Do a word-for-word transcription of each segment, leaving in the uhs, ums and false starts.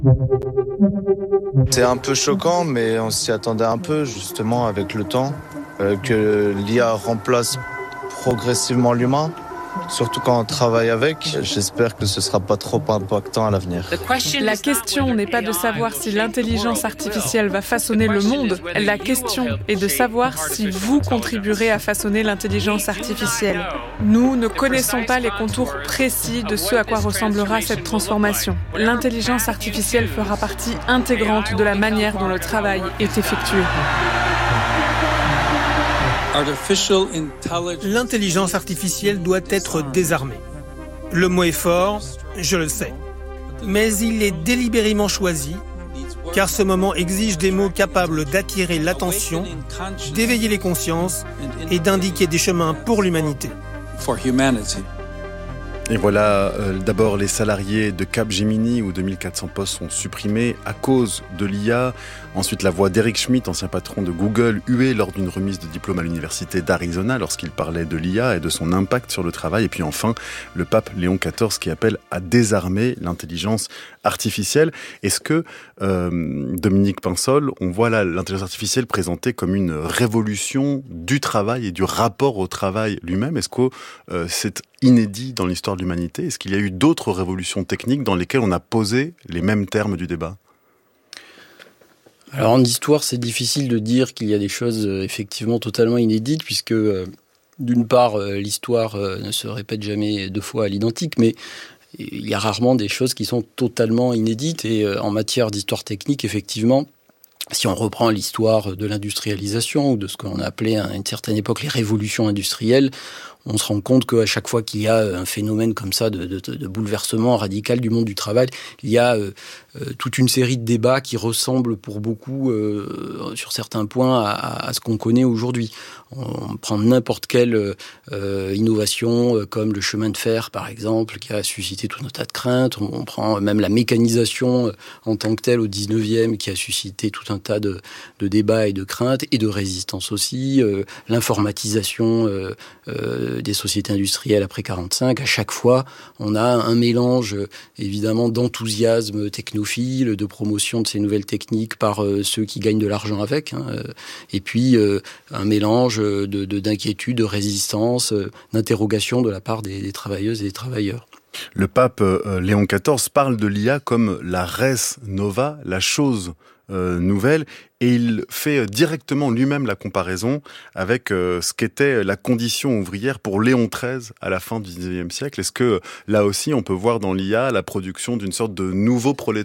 C'est un peu choquant, mais on s'y attendait un peu, justement, avec le temps, euh, que l'I A remplace progressivement l'humain. Surtout quand on travaille avec, j'espère que ce ne sera pas trop impactant à l'avenir. La question n'est pas de savoir si l'intelligence artificielle va façonner le monde. La question est de savoir si vous contribuerez à façonner l'intelligence artificielle. Nous ne connaissons pas les contours précis de ce à quoi ressemblera cette transformation. L'intelligence artificielle fera partie intégrante de la manière dont le travail est effectué. L'intelligence artificielle doit être désarmée. Le mot est fort, je le sais. Mais il est délibérément choisi, car ce moment exige des mots capables d'attirer l'attention, d'éveiller les consciences et d'indiquer des chemins pour l'humanité. Et voilà, euh, d'abord les salariés de Capgemini où deux mille quatre cents postes sont supprimés à cause de l'I A. Ensuite la voix d'Eric Schmidt, ancien patron de Google, hué lors d'une remise de diplôme à l'université d'Arizona lorsqu'il parlait de l'I A et de son impact sur le travail. Et puis enfin, le pape Léon quatorze qui appelle à désarmer l'intelligence artificielle. Est-ce que, euh, Dominique Pinsol, on voit là l'intelligence artificielle présentée comme une révolution du travail et du rapport au travail lui-même? Est-ce que euh, c'est inédit dans l'histoire de l'humanité? Est-ce qu'il y a eu d'autres révolutions techniques dans lesquelles on a posé les mêmes termes du débat? Alors en histoire, c'est difficile de dire qu'il y a des choses euh, effectivement totalement inédites, puisque euh, d'une part, euh, l'histoire euh, ne se répète jamais deux fois à l'identique, mais il y a rarement des choses qui sont totalement inédites. Et euh, en matière d'histoire technique, effectivement, si on reprend l'histoire de l'industrialisation ou de ce qu'on a appelé à une certaine époque les révolutions industrielles, on se rend compte qu'à chaque fois qu'il y a un phénomène comme ça de, de, de bouleversement radical du monde du travail, il y a euh, euh, toute une série de débats qui ressemblent pour beaucoup, euh, sur certains points, à, à ce qu'on connaît aujourd'hui. On, on prend n'importe quelle euh, innovation, euh, comme le chemin de fer, par exemple, qui a suscité tout un tas de craintes. On, on prend même la mécanisation euh, en tant que telle au dix-neuvième, qui a suscité tout un tas de, de débats et de craintes, et de résistance aussi. Euh, l'informatisation euh, euh, des sociétés industrielles après quarante-cinq, à chaque fois, on a un mélange, évidemment, d'enthousiasme technophile, de promotion de ces nouvelles techniques par euh, ceux qui gagnent de l'argent avec, hein, euh, et puis euh, un mélange de, de, d'inquiétude, de résistance, euh, d'interrogation de la part des, des travailleuses et des travailleurs. Le pape euh, Léon quatorze parle de l'I A comme la res nova, la chose euh, nouvelle, et il fait directement lui-même la comparaison avec euh, ce qu'était la condition ouvrière pour Léon treize à la fin du dix-neuvième siècle. Est-ce que là aussi on peut voir dans l'I A la production d'une sorte de nouveau prolétariat ?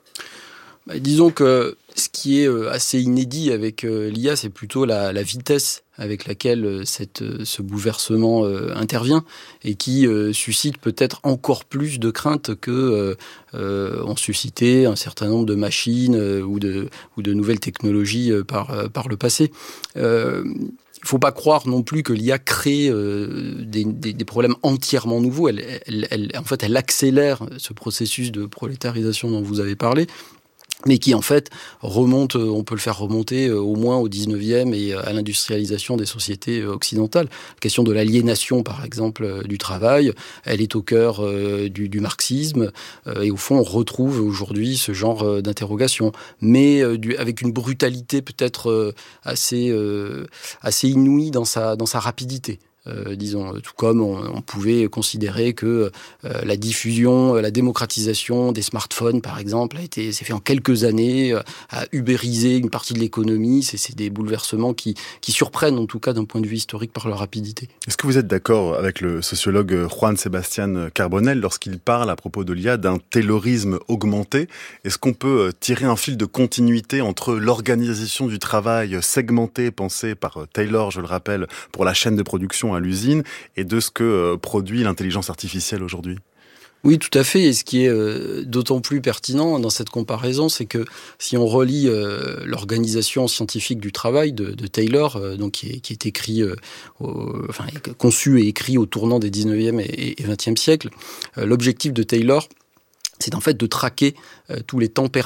Bah, disons que ce qui est assez inédit avec l'I A, c'est plutôt la, la vitesse avec laquelle cette, ce bouleversement euh, intervient et qui euh, suscite peut-être encore plus de craintes que euh, ont suscité un certain nombre de machines euh, ou, de, ou de nouvelles technologies euh, par, euh, par le passé. Euh, Il ne faut pas croire non plus que l'I A crée euh, des, des, des problèmes entièrement nouveaux. Elle, elle, elle, en fait, elle accélère ce processus de prolétarisation dont vous avez parlé, mais qui en fait remonte, on peut le faire remonter au moins au dix-neuvième et à l'industrialisation des sociétés occidentales. La question de l'aliénation, par exemple, du travail, elle est au cœur du, du marxisme, et au fond, on retrouve aujourd'hui ce genre d'interrogation, mais du, avec une brutalité peut-être assez, assez inouïe dans sa, dans sa rapidité. Euh, disons, tout comme on, on pouvait considérer que euh, la diffusion, la démocratisation des smartphones, par exemple, a été, s'est fait en quelques années, euh, a ubérisé une partie de l'économie. C'est, c'est des bouleversements qui, qui surprennent, en tout cas, d'un point de vue historique, par leur rapidité. Est-ce que vous êtes d'accord avec le sociologue Juan Sebastián Carbonell lorsqu'il parle à propos de l'I A d'un taylorisme augmenté? Est-ce qu'on peut tirer un fil de continuité entre l'organisation du travail segmentée, pensée par Taylor, je le rappelle, pour la chaîne de production à l'usine, et de ce que euh, produit l'intelligence artificielle aujourd'hui? Oui, tout à fait. Et ce qui est euh, d'autant plus pertinent dans cette comparaison, c'est que si on relit euh, l'organisation scientifique du travail de, de Taylor, euh, donc qui est, qui est écrit, euh, au, enfin conçu et écrit au tournant des dix-neuvième et vingtième siècles, euh, l'objectif de Taylor, c'est en fait de traquer euh, tous les temps perdus.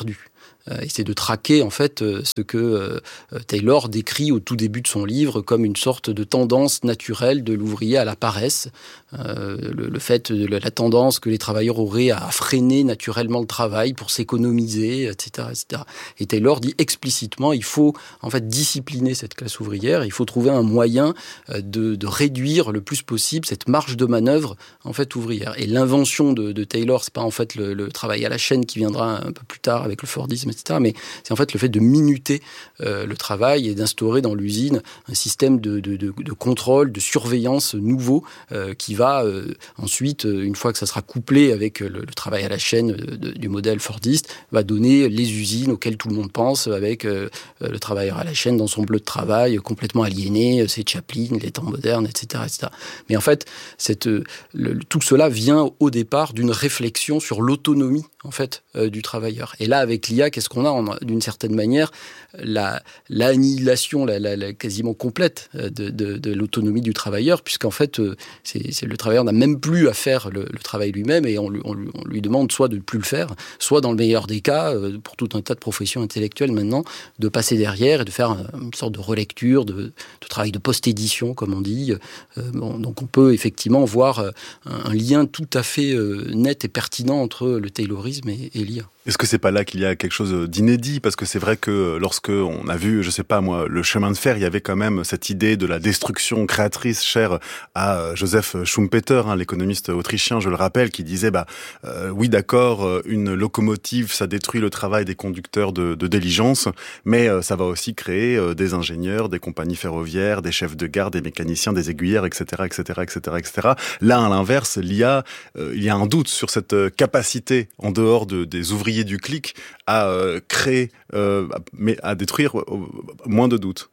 Euh, et c'est de traquer en fait euh, ce que euh, Taylor décrit au tout début de son livre comme une sorte de tendance naturelle de l'ouvrier à la paresse, euh, le, le fait de la tendance que les travailleurs auraient à freiner naturellement le travail pour s'économiser, et cetera, et cetera. Et Taylor dit explicitement il faut en fait discipliner cette classe ouvrière, il faut trouver un moyen de, de réduire le plus possible cette marge de manœuvre en fait ouvrière. Et l'invention de, de Taylor, c'est pas en fait le, le travail à la chaîne qui viendra un peu plus tard avec le Fordisme, et cetera, mais c'est en fait le fait de minuter euh, le travail et d'instaurer dans l'usine un système de, de, de, de contrôle, de surveillance nouveau euh, qui va euh, ensuite, une fois que ça sera couplé avec le, le travail à la chaîne de, de, du modèle Fordiste, va donner les usines auxquelles tout le monde pense avec euh, le travailleur à la chaîne dans son bleu de travail complètement aliéné, c'est Chaplin, les temps modernes, et cetera, et cetera. Mais en fait, cette, le, tout cela vient au départ d'une réflexion sur l'autonomie en fait euh, du travailleur. Et là, avec l'I A, qu'est-ce qu'on a? On a d'une certaine manière la l'annihilation, la, la, la quasiment complète de, de, de l'autonomie du travailleur, puisqu'en fait, euh, c'est, c'est le travailleur n'a même plus à faire le, le travail lui-même, et on lui, on, lui, on lui demande soit de ne plus le faire, soit dans le meilleur des cas, euh, pour tout un tas de professions intellectuelles maintenant, de passer derrière et de faire une sorte de relecture, de, de travail de post-édition, comme on dit. Euh, bon, donc on peut effectivement voir un, un lien tout à fait euh, net et pertinent entre le Taylorisme et, et l'I A. Est-ce que c'est pas là qu'il y a quelque chose d'inédit? Parce que c'est vrai que lorsque on a vu, je sais pas moi, le chemin de fer, il y avait quand même cette idée de la destruction créatrice chère à Joseph Schumpeter, hein, l'économiste autrichien, je le rappelle, qui disait, bah euh, oui d'accord, une locomotive, ça détruit le travail des conducteurs de, de diligence, mais euh, ça va aussi créer euh, des ingénieurs, des compagnies ferroviaires, des chefs de gare, des mécaniciens, des aiguilleurs, et cetera, et cetera, et cetera, et cetera. Là, à l'inverse, l'I A, euh, il y a un doute sur cette capacité, en dehors de, des ouvriers du clic, à euh, créer, euh, mais à détruire, euh, moins de doutes.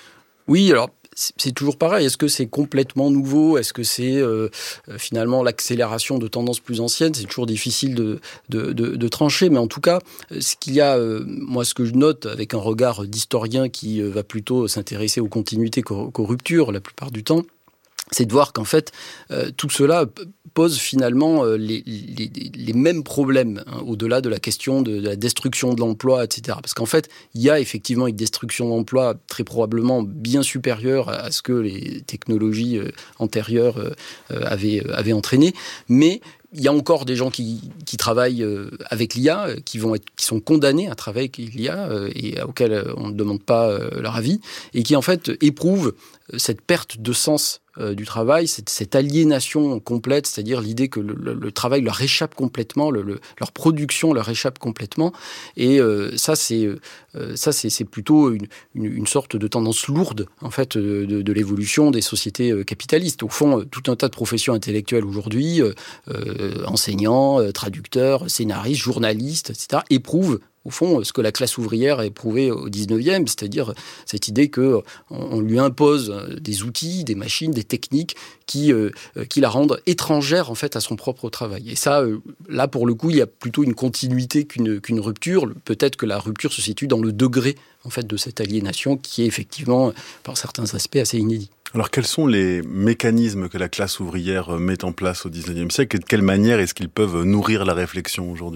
Oui, alors c'est toujours pareil. Est-ce que c'est complètement nouveau? Est-ce que c'est euh, finalement l'accélération de tendances plus anciennes? C'est toujours difficile de, de, de, de trancher, mais en tout cas, ce qu'il y a, euh, moi, ce que je note avec un regard d'historien qui euh, va plutôt s'intéresser aux continuités qu'aux, qu'aux ruptures la plupart du temps, c'est de voir qu'en fait, euh, tout cela pose finalement euh, les, les, les mêmes problèmes, hein, au-delà de la question de, de la destruction de l'emploi, et cetera. Parce qu'en fait, il y a effectivement une destruction d'emploi très probablement bien supérieure à ce que les technologies euh, antérieures euh, avaient, avaient entraîné, mais il y a encore des gens qui, qui travaillent avec l'I A, qui, vont être, qui sont condamnés à travailler avec l'I A et auxquels on ne demande pas leur avis, et qui en fait éprouvent cette perte de sens du travail, cette, cette aliénation complète, c'est-à-dire l'idée que le, le, le travail leur échappe complètement, le, le, leur production leur échappe complètement. Et euh, ça, c'est, euh, ça c'est, c'est plutôt une, une, une sorte de tendance lourde en fait, de, de, de l'évolution des sociétés capitalistes. Au fond, tout un tas de professions intellectuelles aujourd'hui, euh, enseignants, traducteurs, scénaristes, journalistes, et cetera, éprouvent au fond, ce que la classe ouvrière a éprouvé au dix-neuvième, c'est-à-dire cette idée qu'on on lui impose des outils, des machines, des techniques qui, euh, qui la rendent étrangère en fait, à son propre travail. Et ça, euh, là, pour le coup, il y a plutôt une continuité qu'une, qu'une rupture. Peut-être que la rupture se situe dans le degré en fait, de cette aliénation qui est effectivement, par certains aspects, assez inédit. Alors, quels sont les mécanismes que la classe ouvrière met en place au dix-neuvième siècle et de quelle manière est-ce qu'ils peuvent nourrir la réflexion aujourd'hui ?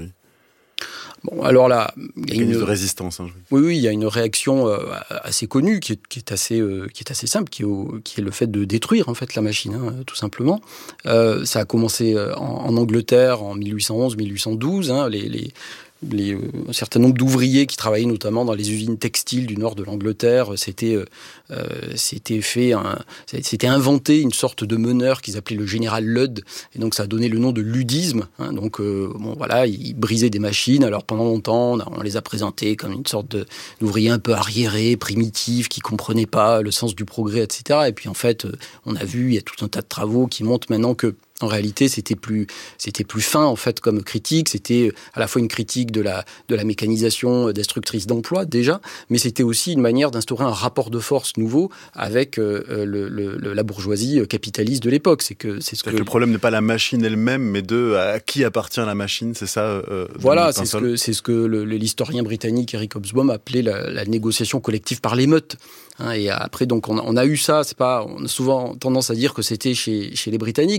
Bon, alors là, il y a une de résistance. Hein, oui, oui, il y a une réaction euh, assez connue qui est, qui est assez, euh, qui est assez simple, qui est, au, qui est le fait de détruire en fait la machine, hein, tout simplement. Euh, ça a commencé en, en Angleterre en mille huit cent onze mille huit cent douze. Hein, les, les Les, euh, un certain nombre d'ouvriers qui travaillaient notamment dans les usines textiles du nord de l'Angleterre, c'était, euh, c'était fait, un, c'était inventé une sorte de meneur qu'ils appelaient le général Ludd, et donc ça a donné le nom de ludisme. Hein, donc euh, bon voilà, ils brisaient des machines. Alors pendant longtemps, on, a, on les a présentés comme une sorte de, d'ouvriers un peu arriérés, primitifs, qui comprenaient pas le sens du progrès, et cetera. Et puis en fait, on a vu, il y a tout un tas de travaux qui montrent maintenant que en réalité, c'était plus, c'était plus fin en fait comme critique. C'était à la fois une critique de la de la mécanisation destructrice d'emploi déjà, mais c'était aussi une manière d'instaurer un rapport de force nouveau avec euh, le, le, la bourgeoisie capitaliste de l'époque. C'est que c'est ce que... que le problème n'est pas la machine elle-même, mais de à qui appartient la machine. C'est ça. Euh, voilà, c'est ce que c'est ce que le, l'historien britannique Eric Hobsbawm appelait la, la négociation collective par l'émeute. Hein, et après, donc, on a, on a eu ça. C'est pas, on a souvent tendance à dire que c'était chez chez les Britanniques, mais en fait, en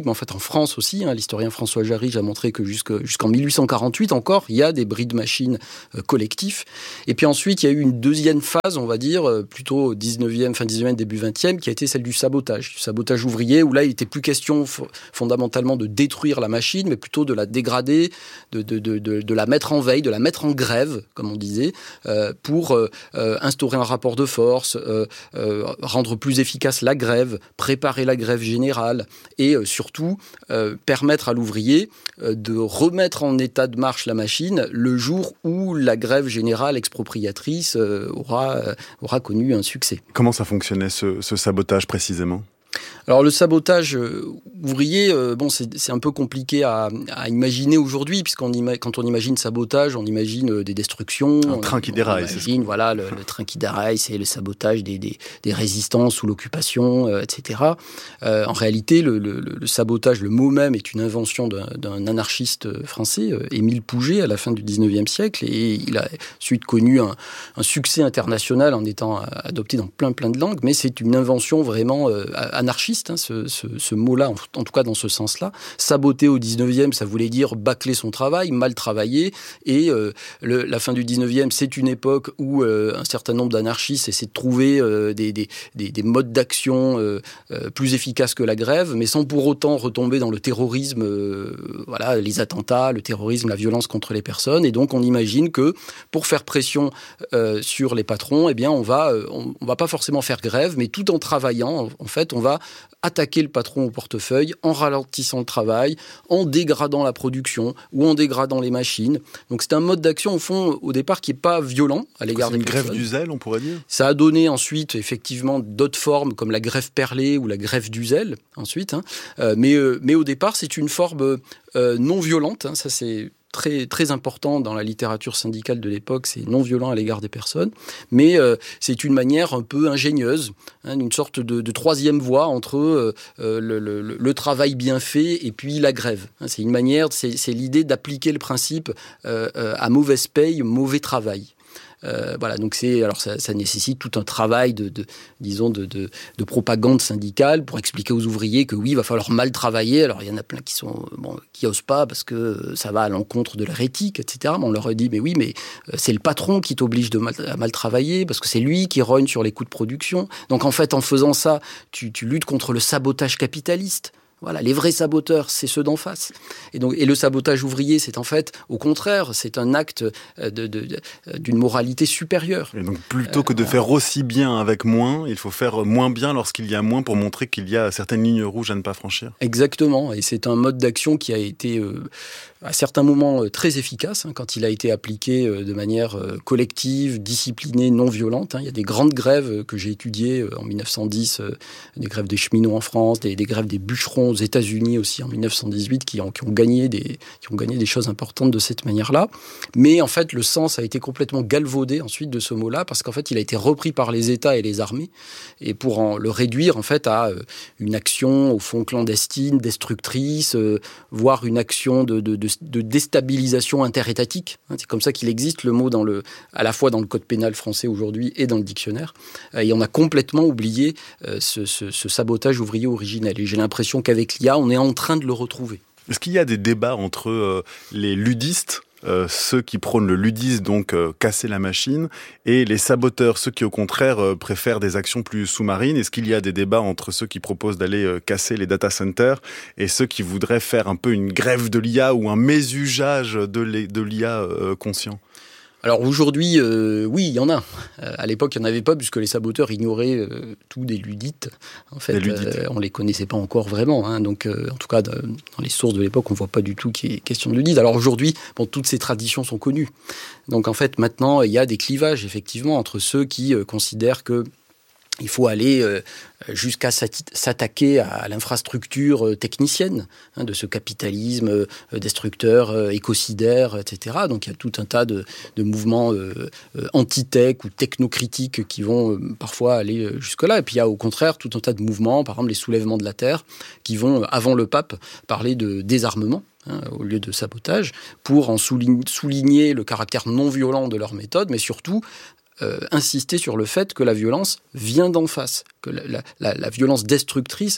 France aussi. Hein, l'historien François Jarige a montré que jusque, jusqu'en mille huit cent quarante-huit encore, il y a des bris de machines euh, collectifs. Et puis ensuite, il y a eu une deuxième phase, on va dire, euh, plutôt dix-neuvième, fin dix-neuvième, début vingtième, qui a été celle du sabotage. Du sabotage ouvrier, où là, il n'était plus question f- fondamentalement de détruire la machine, mais plutôt de la dégrader, de, de, de, de, de la mettre en veille, de la mettre en grève, comme on disait, euh, pour euh, euh, instaurer un rapport de force, euh, euh, rendre plus efficace la grève, préparer la grève générale et euh, surtout euh, permettre à l'ouvrier euh, de remettre en état de marche la machine le jour où la grève générale expropriatrice euh, aura, euh, aura connu un succès. Comment ça fonctionnait ce, ce sabotage précisément ? Alors le sabotage euh, ouvrier, euh, bon c'est, c'est un peu compliqué à, à imaginer aujourd'hui, puisqu'on ima- quand on imagine sabotage, on imagine euh, des destructions. Un train qui déraille. On imagine, c'est voilà, le, le train qui déraille, c'est le sabotage des, des, des résistances sous l'occupation, euh, et cetera. Euh, en réalité, le, le, le sabotage, le mot même, est une invention d'un, d'un anarchiste français, euh, Émile Pouget, à la fin du dix-neuvième siècle, et il a ensuite connu un, un succès international en étant adopté dans plein plein de langues, mais c'est une invention vraiment euh, anarchiste. Hein, ce, ce, ce mot-là, en, en tout cas dans ce sens-là. Saboter au dix-neuvième, ça voulait dire bâcler son travail, mal travailler. Et euh, le, la fin du dix-neuvième, c'est une époque où euh, un certain nombre d'anarchistes essaient de trouver euh, des, des, des, des modes d'action euh, euh, plus efficaces que la grève, mais sans pour autant retomber dans le terrorisme, euh, voilà, les attentats, le terrorisme, la violence contre les personnes. Et donc, on imagine que pour faire pression euh, sur les patrons, eh bien, on va, euh, on, on va pas forcément faire grève, mais tout en travaillant, en fait, on va attaquer le patron au portefeuille en ralentissant le travail, en dégradant la production ou en dégradant les machines. Donc c'est un mode d'action au fond au départ qui n'est pas violent à l'égard des personnes. C'est une grève du zèle, on pourrait dire. Ça a donné ensuite effectivement d'autres formes comme la grève perlée ou la grève du zèle ensuite. Hein. Euh, mais, euh, mais au départ c'est une forme euh, non violente. Hein. Ça c'est très, très important dans la littérature syndicale de l'époque, c'est non violent à l'égard des personnes, mais euh, c'est une manière un peu ingénieuse, hein, une sorte de, de troisième voie entre euh, le, le, le travail bien fait et puis la grève. Hein, c'est une manière, c'est, c'est l'idée d'appliquer le principe euh, à mauvaise paye, mauvais travail. Euh, voilà, donc c'est, alors ça, ça nécessite tout un travail de, de disons, de, de, de propagande syndicale pour expliquer aux ouvriers que oui, il va falloir mal travailler. Alors il y en a plein qui sont, bon, qui osent pas parce que ça va à l'encontre de leur éthique, et cetera. Mais on leur dit, mais oui, mais c'est le patron qui t'oblige de mal, à mal travailler parce que c'est lui qui rogne sur les coûts de production. Donc en fait, en faisant ça, tu, tu luttes contre le sabotage capitaliste. Voilà, les vrais saboteurs, c'est ceux d'en face. Et donc, et le sabotage ouvrier, c'est en fait, au contraire, c'est un acte de, de, de, d'une moralité supérieure. Et donc, plutôt que de euh, faire aussi bien avec moins, il faut faire moins bien lorsqu'il y a moins pour montrer qu'il y a certaines lignes rouges à ne pas franchir. Exactement. Et c'est un mode d'action qui a été, euh, à certains moments, euh, très efficace, hein, quand il a été appliqué euh, de manière euh, collective, disciplinée, non violente. Hein. Il y a des grandes grèves que j'ai étudiées euh, en mille neuf cent dix, euh, des grèves des cheminots en France, des, des grèves des bûcherons aux États-Unis aussi en mille neuf cent dix-huit qui ont, qui ont gagné des qui ont gagné des choses importantes de cette manière-là. Mais en fait, le sens a été complètement galvaudé ensuite de ce mot-là parce qu'en fait, il a été repris par les États et les armées et pour en, le réduire en fait à euh, une action au fond clandestine, destructrice, euh, voire une action de, de, de, de déstabilisation interétatique. Hein, c'est comme ça qu'il existe le mot dans le à la fois dans le code pénal français aujourd'hui et dans le dictionnaire. Euh, et on a complètement oublié euh, ce, ce, ce sabotage ouvrier originel. Et j'ai l'impression qu'avec Avec l'I A, on est en train de le retrouver. Est-ce qu'il y a des débats entre euh, les ludistes, euh, ceux qui prônent le ludisme, donc euh, casser la machine, et les saboteurs, ceux qui au contraire euh, préfèrent des actions plus sous-marines? Est-ce qu'il y a des débats entre ceux qui proposent d'aller euh, casser les data centers et ceux qui voudraient faire un peu une grève de l'I A ou un mésusage de, de l'I A euh, conscient? Alors aujourd'hui, euh, oui, il y en a. Euh, à l'époque, il n'y en avait pas puisque les saboteurs ignoraient euh, tout des ludites. En fait, ludites. Euh, on ne les connaissait pas encore vraiment. Hein, donc, euh, en tout cas, dans les sources de l'époque, on ne voit pas du tout qu'il y ait question de ludites. Alors aujourd'hui, bon, toutes ces traditions sont connues. Donc en fait, maintenant, il y a des clivages, effectivement, entre ceux qui euh, considèrent que il faut aller euh, jusqu'à s'attaquer à l'infrastructure technicienne hein, de ce capitalisme euh, destructeur, euh, écocidaire, et cetera. Donc il y a tout un tas de, de mouvements euh, euh, anti-tech ou technocritiques qui vont euh, parfois aller jusque-là. Et puis il y a au contraire tout un tas de mouvements, par exemple les soulèvements de la Terre, qui vont, avant le pape, parler de désarmement. Hein, au lieu de sabotage, pour en souligner, souligner le caractère non violent de leur méthode, mais surtout Euh, insister sur le fait que la violence vient d'en face, que la, la, la violence destructrice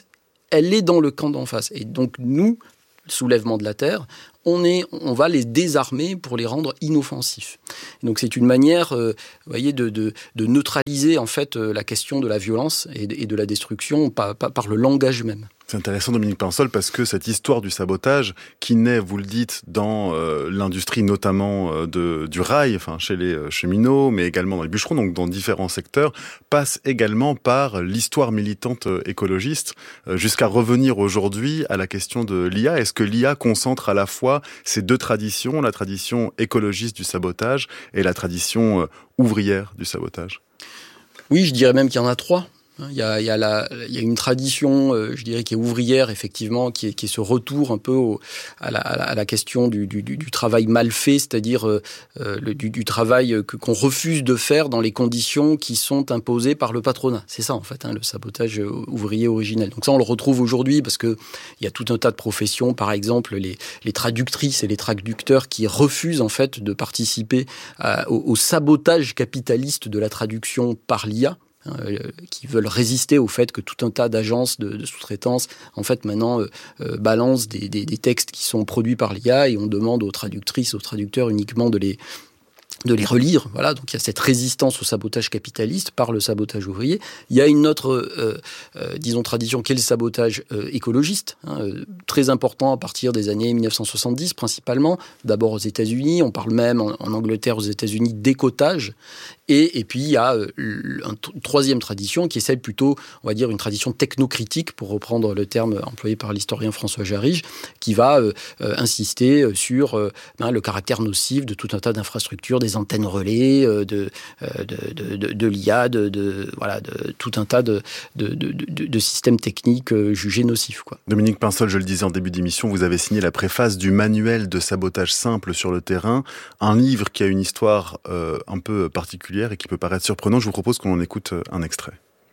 elle est dans le camp d'en face. Et donc nous, le soulèvement de la Terre, on, est, on va les désarmer pour les rendre inoffensifs. Donc c'est une manière, euh, vous voyez, de, de, de neutraliser en fait euh, la question de la violence et de, et de la destruction par, par, par le langage même. C'est intéressant, Dominique Pinsol, parce que cette histoire du sabotage, qui naît, vous le dites, dans euh, l'industrie notamment euh, de, du rail, enfin chez les euh, cheminots, mais également dans les bûcherons, donc dans différents secteurs, passe également par l'histoire militante euh, écologiste, euh, jusqu'à revenir aujourd'hui à la question de l'I A. Est-ce que l'I A concentre à la fois ces deux traditions, la tradition écologiste du sabotage et la tradition euh, ouvrière du sabotage ? Oui, je dirais même qu'il y en a trois. Il y a, il y a, la, il y a une tradition, euh, je dirais, qui est ouvrière, effectivement, qui est, qui est ce retour un peu au, à, la, à la question du, du, du travail mal fait, c'est-à-dire euh, le, du, du travail que, qu'on refuse de faire dans les conditions qui sont imposées par le patronat. C'est ça, en fait, hein, le sabotage ouvrier originel. Donc ça, on le retrouve aujourd'hui parce que il y a tout un tas de professions, par exemple, les, les traductrices et les traducteurs qui refusent, en fait, de participer à, au, au sabotage capitaliste de la traduction par l'I A. Euh, qui veulent résister au fait que tout un tas d'agences de, de sous-traitance, en fait, maintenant, euh, euh, balancent des, des, des textes qui sont produits par l'I A et on demande aux traductrices, aux traducteurs uniquement de les, de les relire. Voilà, donc il y a cette résistance au sabotage capitaliste par le sabotage ouvrier. Il y a une autre, euh, euh, disons, tradition qui est le sabotage euh, écologiste, hein, euh, très important à partir des années mille neuf cent soixante-dix principalement. D'abord aux États-Unis, on parle même en, en Angleterre, aux États-Unis, d'écotage. Et, et puis, il y a euh, une troisième tradition qui est celle plutôt, on va dire, une tradition technocritique, pour reprendre le terme employé par l'historien François Jarige, qui va euh, euh, insister sur euh, ben, le caractère nocif de tout un tas d'infrastructures, des antennes relais, euh, de, euh, de, de, de, de l'I A, de, de, voilà, de tout un tas de, de, de, de, de systèmes techniques euh, jugés nocifs, quoi. Dominique Pinsol, je le disais en début d'émission, vous avez signé la préface du manuel de sabotage simple sur le terrain, un livre qui a une histoire euh, un peu particulière et qui peut paraître surprenant. Je vous propose qu'on en écoute un extrait.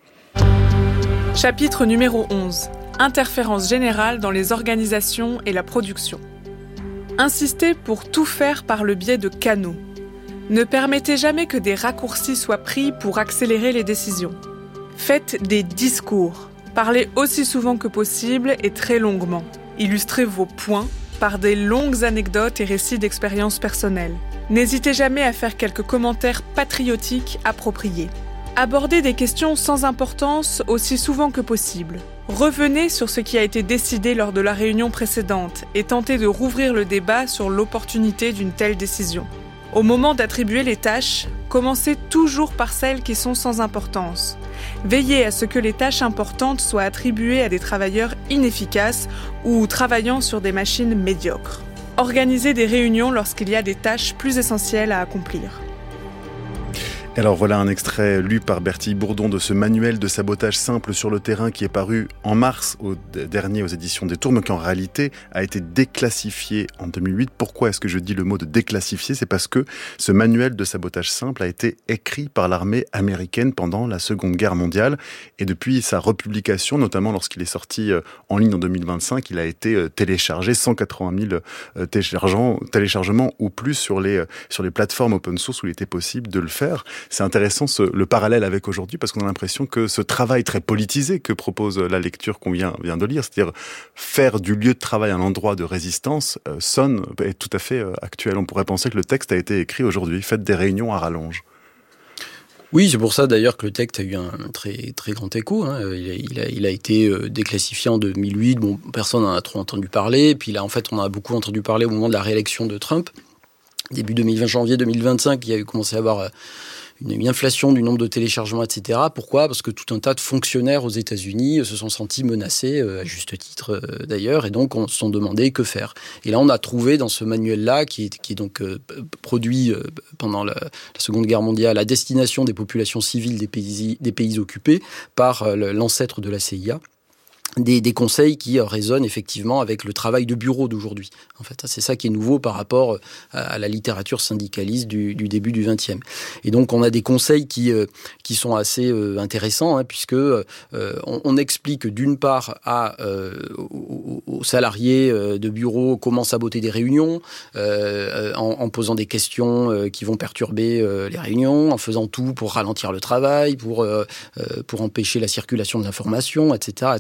Chapitre numéro onze. Interférence générale dans les organisations et la production. Insistez pour tout faire par le biais de canaux. Ne permettez jamais que des raccourcis soient pris pour accélérer les décisions. Faites des discours. Parlez aussi souvent que possible et très longuement. Illustrez vos points par des longues anecdotes et récits d'expériences personnelles. N'hésitez jamais à faire quelques commentaires patriotiques appropriés. Abordez des questions sans importance aussi souvent que possible. Revenez sur ce qui a été décidé lors de la réunion précédente et tentez de rouvrir le débat sur l'opportunité d'une telle décision. Au moment d'attribuer les tâches, commencez toujours par celles qui sont sans importance. Veillez à ce que les tâches importantes soient attribuées à des travailleurs inefficaces ou travaillant sur des machines médiocres. Organisez des réunions lorsqu'il y a des tâches plus essentielles à accomplir. Alors voilà un extrait lu par Bertille Bourdon de ce manuel de sabotage simple sur le terrain qui est paru en mars au dernier aux éditions Détour, mais qui en réalité a été déclassifié en deux mille huit. Pourquoi est-ce que je dis le mot de déclassifié ? C'est parce que ce manuel de sabotage simple a été écrit par l'armée américaine pendant la Seconde Guerre mondiale. Et depuis sa republication, notamment lorsqu'il est sorti en ligne en deux mille vingt-cinq, il a été téléchargé, cent quatre-vingt mille téléchargements ou plus sur les, sur les plateformes open source où il était possible de le faire. C'est intéressant ce, le parallèle avec aujourd'hui parce qu'on a l'impression que ce travail très politisé que propose la lecture qu'on vient, vient de lire, c'est-à-dire faire du lieu de travail un endroit de résistance, euh, sonne, est tout à fait euh, actuel. On pourrait penser que le texte a été écrit aujourd'hui. Faites des réunions à rallonge. Oui, c'est pour ça d'ailleurs que le texte a eu un très, très grand écho. Hein. Il, a, il, a, il a été déclassifié en deux mille huit. Bon, personne n'en a trop entendu parler. Puis là, en fait, on en a beaucoup entendu parler au moment de la réélection de Trump. Début deux mille vingt, janvier deux mille vingt-cinq, il y a eu commencé à avoir une, une inflation du nombre de téléchargements, et cetera. Pourquoi ? Parce que tout un tas de fonctionnaires aux États-Unis se sont sentis menacés, à juste titre d'ailleurs, et donc on se sont demandé que faire. Et là, on a trouvé dans ce manuel-là, qui est, qui est donc euh, produit euh, pendant la, la Seconde Guerre mondiale, à destination des populations civiles des pays, des pays occupés, par euh, l'ancêtre de la C I A, Des, des conseils qui résonnent effectivement avec le travail de bureau d'aujourd'hui. En fait, c'est ça qui est nouveau par rapport à, à la littérature syndicaliste du, du début du vingtième. Et donc, on a des conseils qui euh, qui sont assez euh, intéressants, hein, puisque euh, on, on explique d'une part à euh, aux, aux salariés euh, de bureau comment saboter des réunions, euh, en, en posant des questions euh, qui vont perturber euh, les réunions, en faisant tout pour ralentir le travail, pour euh, pour empêcher la circulation de l'information, et cetera, et cetera. Et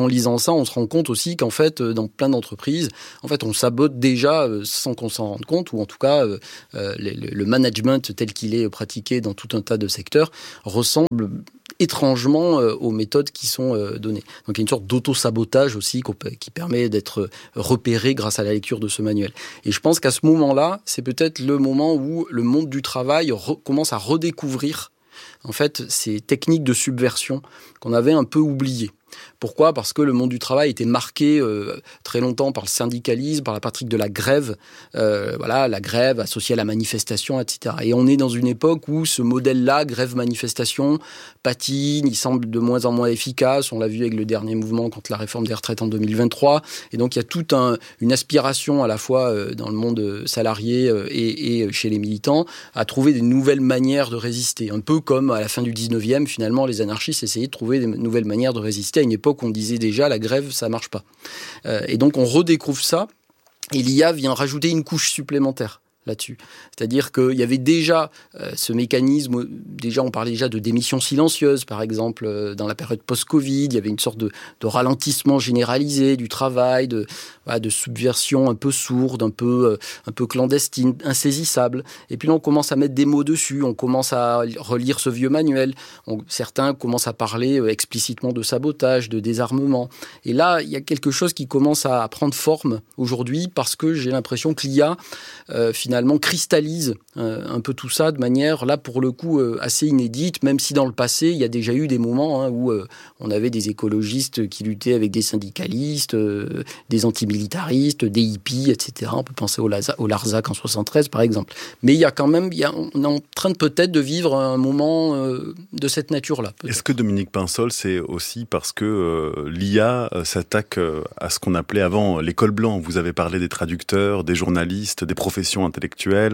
en lisant ça, on se rend compte aussi qu'en fait, dans plein d'entreprises, en fait, on sabote déjà sans qu'on s'en rende compte, ou en tout cas, euh, le, le management tel qu'il est pratiqué dans tout un tas de secteurs ressemble étrangement euh, aux méthodes qui sont euh, données. Donc il y a une sorte d'auto-sabotage aussi qu'on peut, qui permet d'être repéré grâce à la lecture de ce manuel. Et je pense qu'à ce moment-là, c'est peut-être le moment où le monde du travail re- commence à redécouvrir en fait ces techniques de subversion qu'on avait un peu oubliées. Pourquoi ? Parce que le monde du travail était marqué euh, très longtemps par le syndicalisme, par la pratique de la grève, euh, voilà, la grève associée à la manifestation, et cetera. Et on est dans une époque où ce modèle-là, grève-manifestation, patine, il semble de moins en moins efficace. On l'a vu avec le dernier mouvement contre la réforme des retraites en deux mille vingt-trois. Et donc il y a toute un, une aspiration à la fois euh, dans le monde salarié euh, et, et chez les militants à trouver des nouvelles manières de résister. Un peu comme à la fin du dix-neuvième, finalement, les anarchistes essayaient de trouver des nouvelles manières de résister à une époque où on disait déjà la grève, ça marche pas. Euh, et donc on redécouvre ça, et l'I A vient rajouter une couche supplémentaire là-dessus. C'est-à-dire qu'il y avait déjà euh, ce mécanisme, déjà on parlait déjà de démission silencieuse, par exemple, euh, dans la période post-Covid, il y avait une sorte de, de ralentissement généralisé du travail, de, voilà, de subversion un peu sourde, un peu, euh, un peu clandestine, insaisissable. Et puis là, on commence à mettre des mots dessus, on commence à relire ce vieux manuel, on, certains commencent à parler euh, explicitement de sabotage, de désarmement. Et là, il y a quelque chose qui commence à prendre forme aujourd'hui, parce que j'ai l'impression que l'I A, euh, finalement, finalement cristallise euh, un peu tout ça de manière, là pour le coup, euh, assez inédite, même si dans le passé, il y a déjà eu des moments hein, où euh, on avait des écologistes qui luttaient avec des syndicalistes, euh, des antimilitaristes, des hippies, et cetera. On peut penser au, Laza- au Larzac en soixante-treize, par exemple. Mais il y a quand même, il y a, on est en train de peut-être de vivre un moment euh, de cette nature-là. Peut-être. Est-ce que Dominique Pinsol, c'est aussi parce que euh, l'I A euh, s'attaque euh, à ce qu'on appelait avant l'école blanc ? Vous avez parlé des traducteurs, des journalistes, des professions intellectuelles,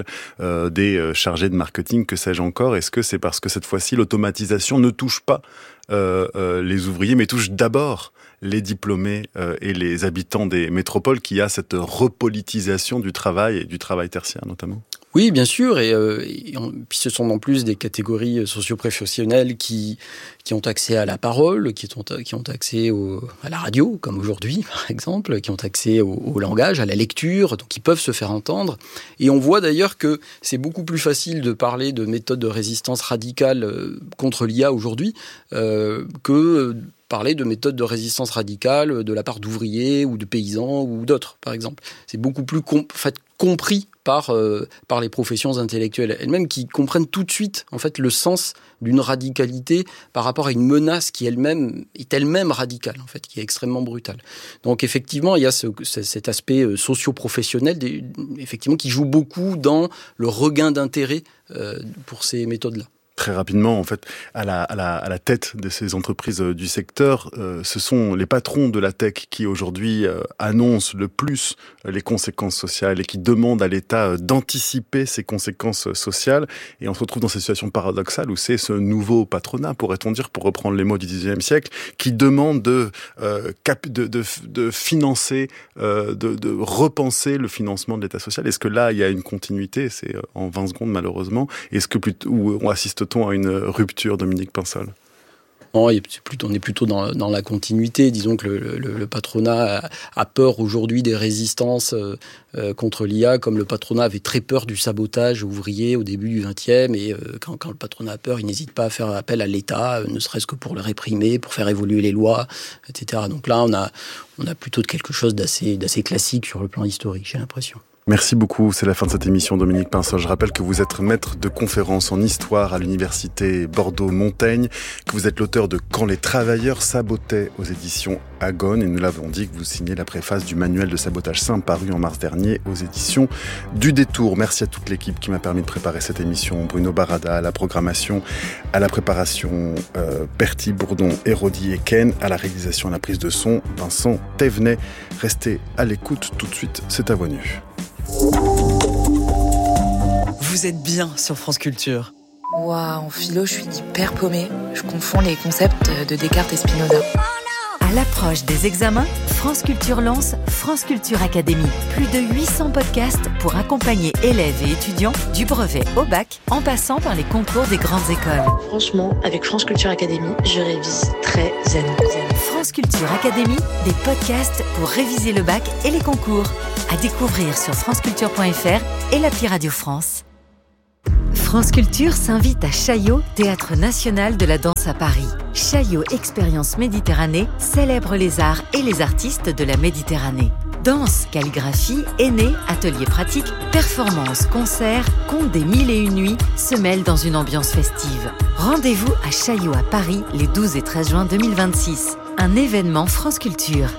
euh, des euh, chargés de marketing, que sais-je encore. Est-ce que c'est parce que cette fois-ci, l'automatisation ne touche pas euh, euh, les ouvriers, mais touche d'abord les diplômés euh, et les habitants des métropoles, qui a cette repolitisation du travail et du travail tertiaire notamment ? Oui, bien sûr, et, euh, et on, puis ce sont en plus des catégories socio-professionnelles qui qui ont accès à la parole, qui ont qui ont accès au, à la radio, comme aujourd'hui par exemple, qui ont accès au, au langage, à la lecture, donc qui peuvent se faire entendre. Et on voit d'ailleurs que c'est beaucoup plus facile de parler de méthodes de résistance radicale contre l'I A aujourd'hui euh, que parler de méthodes de résistance radicale de la part d'ouvriers ou de paysans ou d'autres, par exemple. C'est beaucoup plus com- en fait, compris par, euh, par les professions intellectuelles elles-mêmes, qui comprennent tout de suite en fait, le sens d'une radicalité par rapport à une menace qui elle-même est elle-même radicale, en fait, qui est extrêmement brutale. Donc effectivement, il y a ce, cet aspect socio-professionnel des, effectivement, qui joue beaucoup dans le regain d'intérêt euh, pour ces méthodes-là. Très rapidement, en fait, à la, à la, à la tête de ces entreprises du secteur, euh, ce sont les patrons de la tech qui aujourd'hui euh, annoncent le plus les conséquences sociales et qui demandent à l'État d'anticiper ces conséquences sociales. Et on se retrouve dans cette situation paradoxale où c'est ce nouveau patronat, pourrait-on dire, pour reprendre les mots du dix-neuvième siècle, qui demande de, euh, cap- de, de, de financer, euh, de, de repenser le financement de l'État social. Est-ce que là, il y a une continuité ? C'est en vingt secondes, malheureusement. Est-ce que plutôt, où on assiste à une rupture, Dominique Pinsol ? Non, plutôt, on est plutôt dans, dans la continuité. Disons que le, le, le patronat a, a peur aujourd'hui des résistances euh, contre l'I A, comme le patronat avait très peur du sabotage ouvrier au début du vingtième. Et euh, quand, quand le patronat a peur, il n'hésite pas à faire appel à l'État, euh, ne serait-ce que pour le réprimer, pour faire évoluer les lois, et cetera. Donc là, on a, on a plutôt quelque chose d'assez, d'assez classique sur le plan historique, j'ai l'impression. Merci beaucoup, c'est la fin de cette émission, Dominique Pinsol. Je rappelle que vous êtes maître de conférences en histoire à l'université Bordeaux-Montaigne, que vous êtes l'auteur de « Quand les travailleurs sabotaient » aux éditions Agone, et nous l'avons dit que vous signez la préface du manuel de sabotage simple paru en mars dernier aux éditions du Détour. Merci à toute l'équipe qui m'a permis de préparer cette émission. Bruno Barada à la programmation, à la préparation, euh, Bertie Bourdon, Hérodi et Ken, à la réalisation, à la prise de son, Vincent Thévenet. Restez à l'écoute, tout de suite, c'est à voix nue. Vous êtes bien sur France Culture. Waouh, en philo, je suis hyper paumée. Je confonds les concepts de Descartes et Spinoza. À l'approche des examens, France Culture lance France Culture Academy. Plus de huit cents podcasts pour accompagner élèves et étudiants du brevet au bac, en passant par les concours des grandes écoles. Franchement, avec France Culture Academy, je révise très zen. France Culture Academy, des podcasts pour réviser le bac et les concours. À découvrir sur franceculture point f r et l'appli Radio France. France Culture s'invite à Chaillot, Théâtre National de la Danse à Paris. Chaillot Expérience Méditerranée célèbre les arts et les artistes de la Méditerranée. Danse, calligraphie, aînés, ateliers pratiques, performances, concerts, contes des mille et une nuits se mêlent dans une ambiance festive. Rendez-vous à Chaillot à Paris les douze et treize juin deux mille vingt-six. Un événement France Culture.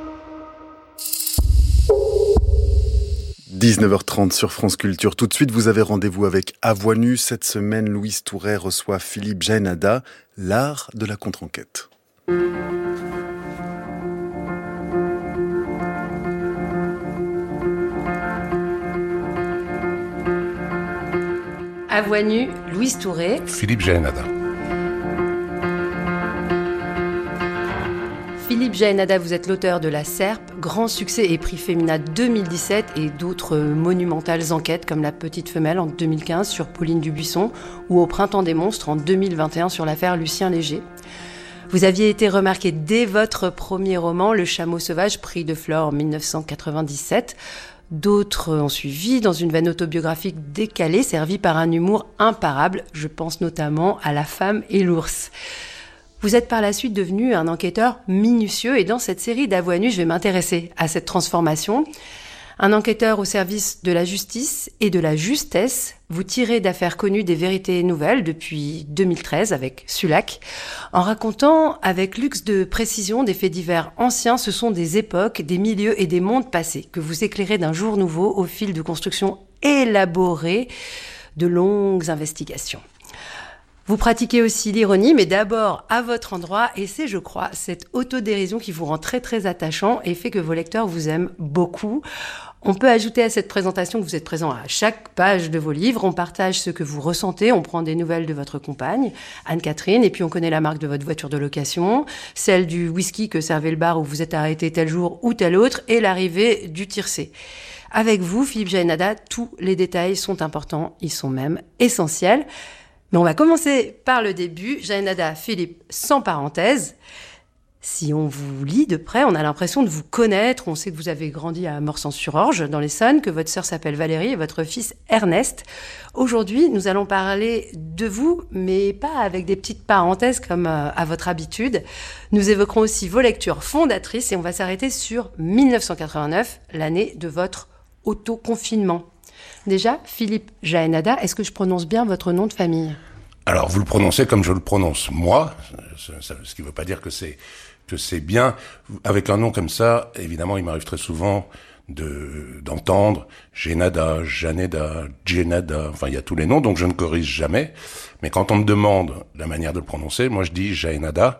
dix-neuf heures trente sur France Culture. Tout de suite, vous avez rendez-vous avec À Voix Nue. Cette semaine, Louise Touret reçoit Philippe Jaénada, l'art de la contre-enquête. À Voix Nue, Louise Touret, Philippe Jaénada. Philippe Jaénada, vous êtes l'auteur de La Serpe, grand succès et prix Femina deux mille dix-sept et d'autres monumentales enquêtes comme La Petite Femelle en deux mille quinze sur Pauline Dubuisson ou Au Printemps des Monstres en deux mille vingt et un sur l'affaire Lucien Léger. Vous aviez été remarqué dès votre premier roman, Le Chameau Sauvage, prix de Flore en dix-neuf cent quatre-vingt-dix-sept. D'autres ont suivi dans une veine autobiographique décalée, servie par un humour imparable. Je pense notamment à La Femme et l'Ours. Vous êtes par la suite devenu un enquêteur minutieux et dans cette série d'À Voix Nue, je vais m'intéresser à cette transformation. Un enquêteur au service de la justice et de la justesse, vous tirez d'affaires connues des vérités nouvelles depuis deux mille treize avec Sulac. En racontant avec luxe de précision des faits divers anciens, ce sont des époques, des milieux et des mondes passés que vous éclairez d'un jour nouveau au fil de constructions élaborées, de longues investigations. Vous pratiquez aussi l'ironie, mais d'abord à votre endroit, et c'est, je crois, cette autodérision qui vous rend très très attachant et fait que vos lecteurs vous aiment beaucoup. On peut ajouter à cette présentation que vous êtes présent à chaque page de vos livres, on partage ce que vous ressentez, on prend des nouvelles de votre compagne, Anne-Catherine, et puis on connaît la marque de votre voiture de location, celle du whisky que servait le bar où vous êtes arrêté tel jour ou tel autre, et l'arrivée du tiercé. Avec vous, Philippe Jaénada, tous les détails sont importants, ils sont même essentiels. Mais on va commencer par le début. Jaénada, Philippe, sans parenthèse. Si on vous lit de près, on a l'impression de vous connaître. On sait que vous avez grandi à Morsang-sur-Orge, dans l'Essonne, que votre sœur s'appelle Valérie et votre fils Ernest. Aujourd'hui, nous allons parler de vous, mais pas avec des petites parenthèses comme à votre habitude. Nous évoquerons aussi vos lectures fondatrices et on va s'arrêter sur dix-neuf cent quatre-vingt-neuf, l'année de votre autoconfinement. Déjà, Philippe Jaénada, est-ce que je prononce bien votre nom de famille ? Alors, vous le prononcez comme je le prononce moi, ce qui ne veut pas dire que c'est que c'est bien. Avec un nom comme ça, évidemment, il m'arrive très souvent de d'entendre Jaénada, Janéda, Djenada, enfin, il y a tous les noms, donc je ne corrige jamais. Mais quand on me demande la manière de le prononcer, moi je dis Jaénada,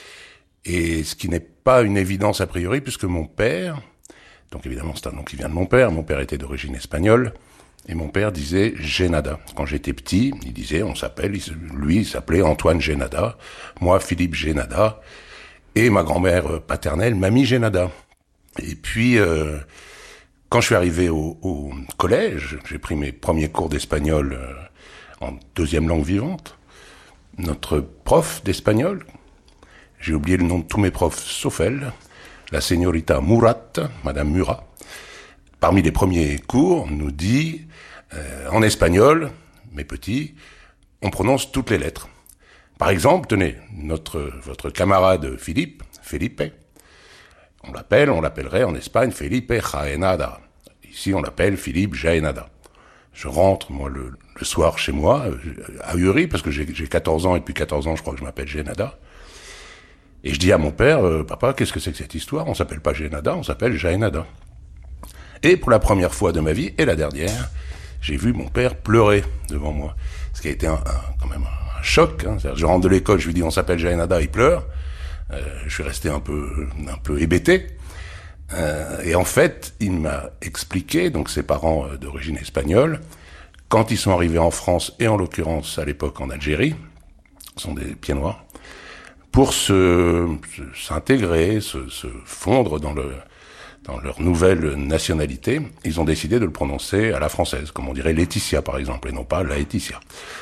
et ce qui n'est pas une évidence a priori, puisque mon père, donc évidemment c'est un nom qui vient de mon père, mon père était d'origine espagnole, et mon père disait Jaénada. Quand j'étais petit, il disait, on s'appelle, lui, il s'appelait Antoine Jaénada, moi, Philippe Jaénada, et ma grand-mère paternelle, Mamie Jaénada. Et puis, euh, quand je suis arrivé au, au collège, j'ai pris mes premiers cours d'espagnol euh, en deuxième langue vivante. Notre prof d'espagnol, j'ai oublié le nom de tous mes profs, sauf elle, la señorita Murat, Madame Murat, parmi les premiers cours, nous dit, euh, en espagnol, mes petits, on prononce toutes les lettres. Par exemple, tenez, notre, votre camarade Philippe, Felipe, on l'appelle, on l'appellerait en Espagne Felipe Jaénada. Ici, on l'appelle Philippe Jaénada. Je rentre, moi, le, le soir chez moi, ahuri, parce que j'ai, j'ai quatorze ans, et depuis quatorze ans, je crois que je m'appelle Jaénada. Et je dis à mon père, euh, papa, qu'est-ce que c'est que cette histoire ? On s'appelle pas Jaénada, on s'appelle Jaénada. Et pour la première fois de ma vie, et la dernière, j'ai vu mon père pleurer devant moi. Ce qui a été un, un, quand même un, un choc. Hein. Je rentre de l'école, je lui dis on s'appelle Jaénada, il pleure. Euh, je suis resté un peu, un peu hébété. Euh, et en fait, il m'a expliqué, donc ses parents euh, d'origine espagnole, quand ils sont arrivés en France, et en l'occurrence à l'époque en Algérie, sont des pieds noirs, pour se, s'intégrer, se, se fondre dans le, dans leur nouvelle nationalité, ils ont décidé de le prononcer à la française, comme on dirait Laetitia par exemple, et non pas Laetitia.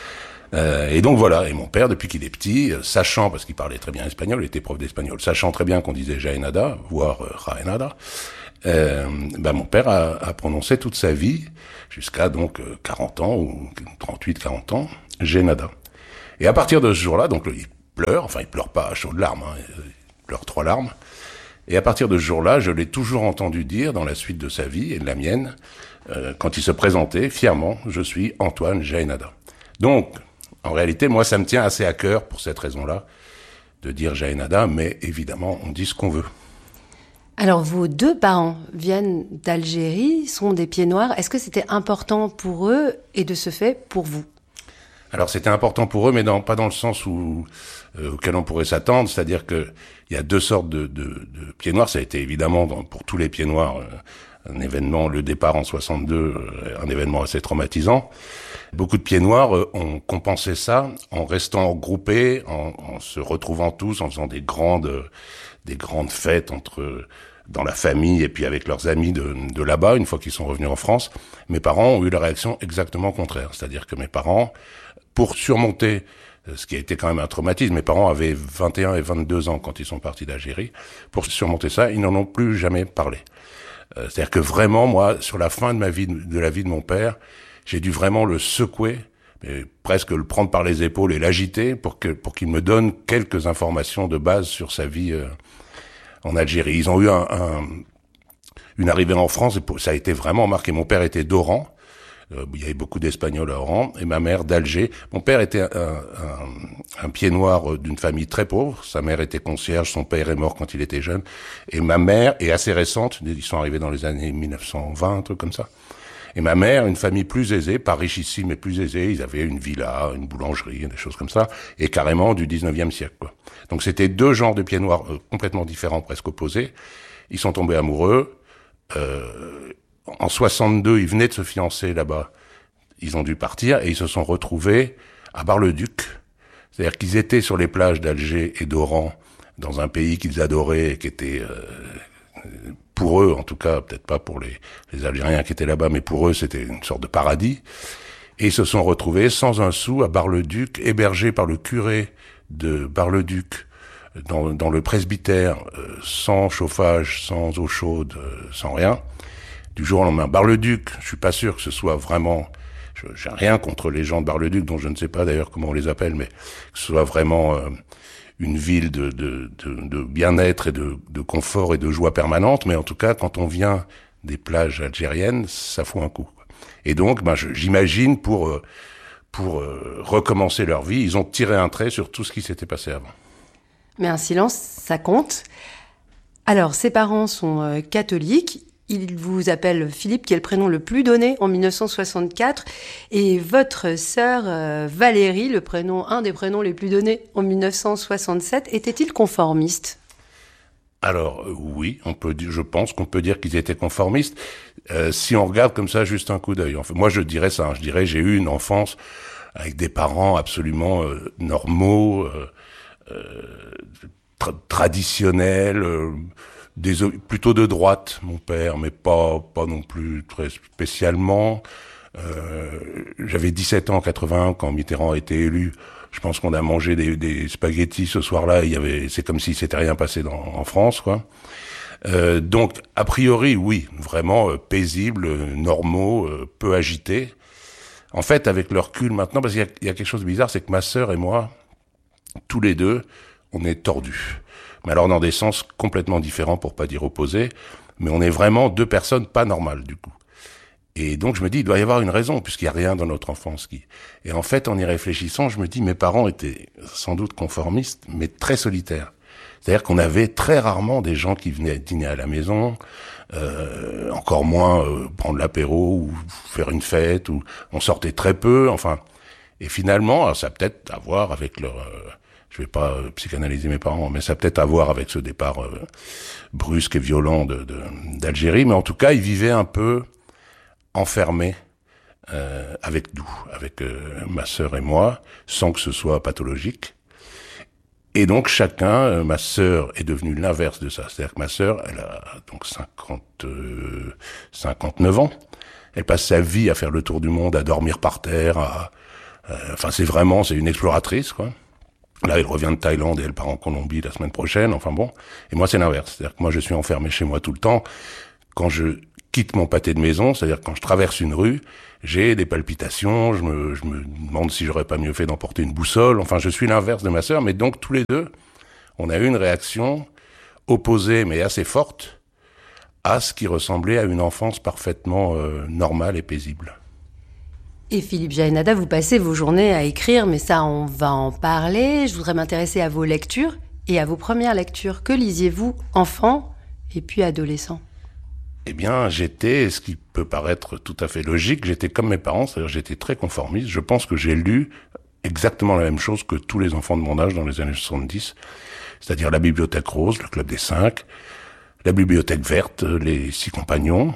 Euh, et donc voilà, et mon père, depuis qu'il est petit, sachant, parce qu'il parlait très bien espagnol, il était prof d'espagnol, sachant très bien qu'on disait Jaenada, voire euh, Raenada, euh, ben mon père a, a prononcé toute sa vie, jusqu'à donc quarante ans, ou trente-huit quarante ans, Jaenada. Et à partir de ce jour-là, donc il pleure, enfin il pleure pas à chaudes larmes, hein, il pleure trois larmes, et à partir de ce jour-là, je l'ai toujours entendu dire, dans la suite de sa vie, et de la mienne, euh, quand il se présentait, fièrement, je suis Antoine Jaenada. Donc, en réalité, moi, ça me tient assez à cœur, pour cette raison-là, de dire Jaenada, mais évidemment, on dit ce qu'on veut. Alors, vos deux parents viennent d'Algérie, sont des pieds noirs. Est-ce que c'était important pour eux, et de ce fait, pour vous ? Alors, c'était important pour eux, mais dans, pas dans le sens où, euh, auquel on pourrait s'attendre, c'est-à-dire que il y a deux sortes de, de, de pieds noirs. Ça a été évidemment, dans, pour tous les pieds noirs, euh, un événement, le départ en soixante-deux, euh, un événement assez traumatisant. Beaucoup de pieds noirs euh, ont compensé ça en restant regroupés, en, en se retrouvant tous, en faisant des grandes, euh, des grandes fêtes entre dans la famille et puis avec leurs amis de, de là-bas, une fois qu'ils sont revenus en France. Mes parents ont eu la réaction exactement contraire. C'est-à-dire que mes parents, pour surmonter ce qui a été quand même un traumatisme, mes parents avaient vingt et un et vingt-deux ans quand ils sont partis d'Algérie, pour surmonter ça, ils n'en ont plus jamais parlé. Euh, c'est-à-dire que vraiment, moi, sur la fin de ma vie, de la vie de mon père, j'ai dû vraiment le secouer, mais presque le prendre par les épaules et l'agiter pour que pour qu'il me donne quelques informations de base sur sa vie euh, en Algérie. Ils ont eu un, un, une arrivée en France, et ça a été vraiment marqué. Mon père était d'Oran, euh, il y avait beaucoup d'Espagnols à Oran, et ma mère d'Alger. Mon père était un, un, un pied noir d'une famille très pauvre. Sa mère était concierge, son père est mort quand il était jeune, et ma mère est assez récente. Ils sont arrivés dans les années mille neuf cent vingt, un truc comme ça. Et ma mère, une famille plus aisée, pas richissime, mais plus aisée, ils avaient une villa, une boulangerie, des choses comme ça, et carrément du dix-neuvième siècle, quoi. Donc c'était deux genres de pieds noirs euh, complètement différents, presque opposés. Ils sont tombés amoureux. Euh, en soixante-deux, ils venaient de se fiancer là-bas. Ils ont dû partir et ils se sont retrouvés à Bar-le-Duc. C'est-à-dire qu'ils étaient sur les plages d'Alger et d'Oran, dans un pays qu'ils adoraient et qui était... Euh, pour eux, en tout cas, peut-être pas pour les, les Algériens qui étaient là-bas, mais pour eux, c'était une sorte de paradis. Et ils se sont retrouvés sans un sou à Bar-le-Duc, hébergés par le curé de Bar-le-Duc, dans, dans le presbytère, euh, sans chauffage, sans eau chaude, euh, sans rien. Du jour au lendemain. Bar-le-Duc, je suis pas sûr que ce soit vraiment... Je, j'ai rien contre les gens de Bar-le-Duc, dont je ne sais pas d'ailleurs comment on les appelle, mais que ce soit vraiment... Euh, une ville de, de, de, de bien-être et de, de confort et de joie permanente, mais en tout cas, quand on vient des plages algériennes, ça fout un coup. Et donc, ben, je, j'imagine, pour, pour recommencer leur vie, ils ont tiré un trait sur tout ce qui s'était passé avant. Mais un silence, ça compte. Alors, ses parents sont euh, catholiques. Il vous appelle Philippe, qui est le prénom le plus donné en mille neuf cent soixante-quatre. Et votre sœur euh, Valérie, le prénom, un des prénoms les plus donnés en mille neuf cent soixante-sept, était-il conformiste ? Alors euh, oui, on peut dire, je pense qu'on peut dire qu'ils étaient conformistes. Euh, si on regarde comme ça, juste un coup d'œil. Enfin, moi, je dirais ça. Hein, je dirais, j'ai eu une enfance avec des parents absolument euh, normaux, euh, euh, tra- traditionnels. Euh, Des, plutôt de droite, mon père, mais pas pas non plus très spécialement. Euh, j'avais dix-sept ans en quatre-vingt-un quand Mitterrand a été élu. Je pense qu'on a mangé des, des spaghettis ce soir-là. Il y avait, c'est comme si s'était rien passé dans, en France, quoi. Euh, donc, a priori, oui, vraiment euh, paisibles, euh, normaux, euh, peu agités. En fait, avec le recul maintenant, parce qu'il y a, il y a quelque chose de bizarre, c'est que ma sœur et moi, tous les deux, on est tordus. Mais alors dans des sens complètement différents, pour pas dire opposés, mais on est vraiment deux personnes pas normales, du coup. Et donc je me dis, il doit y avoir une raison, puisqu'il y a rien dans notre enfance qui... Et en fait, en y réfléchissant, je me dis, mes parents étaient sans doute conformistes, mais très solitaires. C'est-à-dire qu'on avait très rarement des gens qui venaient dîner à la maison, euh, encore moins euh, prendre l'apéro, ou faire une fête, ou on sortait très peu, enfin... Et finalement, alors ça a peut-être à voir avec leur... Euh, je vais pas euh, psychanalyser mes parents, mais ça a peut-être à voir avec ce départ euh, brusque et violent de, de, d'Algérie. Mais en tout cas, ils vivaient un peu enfermés euh, avec nous, avec euh, ma sœur et moi, sans que ce soit pathologique. Et donc chacun, euh, ma sœur est devenue l'inverse de ça. C'est-à-dire que ma sœur, elle a donc cinquante, euh, cinquante-neuf ans. Elle passe sa vie à faire le tour du monde, à dormir par terre. À, euh, enfin, c'est vraiment, c'est une exploratrice, quoi. Là, elle revient de Thaïlande et elle part en Colombie la semaine prochaine. Enfin bon. Et moi, c'est l'inverse. C'est-à-dire que moi, je suis enfermé chez moi tout le temps. Quand je quitte mon pâté de maison, c'est-à-dire quand je traverse une rue, j'ai des palpitations. Je me, je me demande si j'aurais pas mieux fait d'emporter une boussole. Enfin, je suis l'inverse de ma sœur. Mais donc, tous les deux, on a eu une réaction opposée, mais assez forte, à ce qui ressemblait à une enfance parfaitement euh, normale et paisible. Et Philippe Jaénada, vous passez vos journées à écrire, mais ça, on va en parler. Je voudrais m'intéresser à vos lectures et à vos premières lectures. Que lisiez-vous, enfant et puis adolescent ? Eh bien, j'étais, ce qui peut paraître tout à fait logique, j'étais comme mes parents, c'est-à-dire j'étais très conformiste. Je pense que j'ai lu exactement la même chose que tous les enfants de mon âge dans les années soixante-dix, c'est-à-dire la Bibliothèque Rose, le Club des Cinq, la Bibliothèque Verte, les Six Compagnons.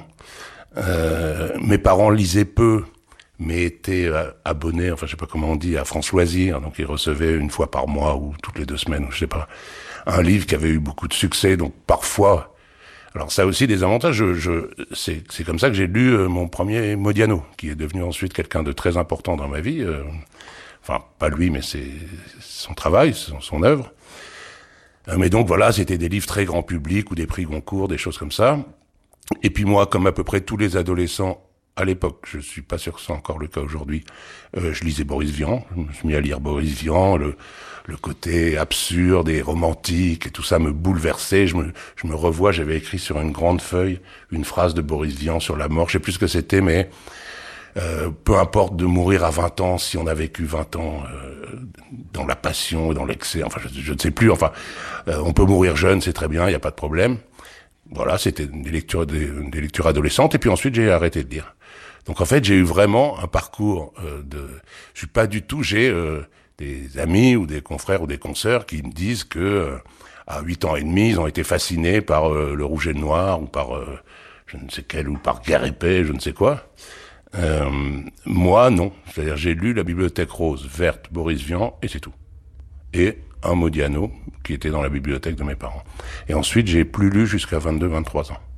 Euh, mes parents lisaient peu, mais étaient abonnés, enfin je sais pas comment on dit, à France Loisirs, donc ils recevaient une fois par mois ou toutes les deux semaines, ou je sais pas, un livre qui avait eu beaucoup de succès, donc parfois. Alors ça a aussi des avantages. Je, je, c'est, c'est comme ça que j'ai lu euh, mon premier Modiano, qui est devenu ensuite quelqu'un de très important dans ma vie. Euh, enfin, pas lui, mais c'est son travail, son, son œuvre. Euh, mais donc voilà, c'était des livres très grand public ou des prix Goncourt, des choses comme ça. Et puis moi, comme à peu près tous les adolescents à l'époque, je suis pas sûr que c'est encore le cas aujourd'hui, euh, je lisais Boris Vian. Je me suis mis à lire Boris Vian. Le, le côté absurde et romantique et tout ça me bouleversait. Je me, je me revois, j'avais écrit sur une grande feuille une phrase de Boris Vian sur la mort. Je sais plus ce que c'était, mais euh, peu importe de mourir à vingt ans si on a vécu vingt ans euh, dans la passion et dans l'excès. Enfin, je, je ne sais plus. Enfin, euh, on peut mourir jeune, c'est très bien, il n'y a pas de problème. Voilà, c'était des lectures, des, des lectures adolescentes. Et puis ensuite, j'ai arrêté de lire. Donc en fait, j'ai eu vraiment un parcours euh, de. Je suis pas du tout. J'ai euh, des amis ou des confrères ou des consoeurs qui me disent que euh, à huit ans et demi, ils ont été fascinés par euh, le Rouge et le Noir ou par euh, je ne sais quel ou par Guerre et Paix, je ne sais quoi. Euh, moi, non. C'est-à-dire, j'ai lu la Bibliothèque Rose, Verte, Boris Vian, et c'est tout. Et un Modiano qui était dans la bibliothèque de mes parents. Et ensuite, j'ai plus lu jusqu'à vingt-deux, vingt-trois ans.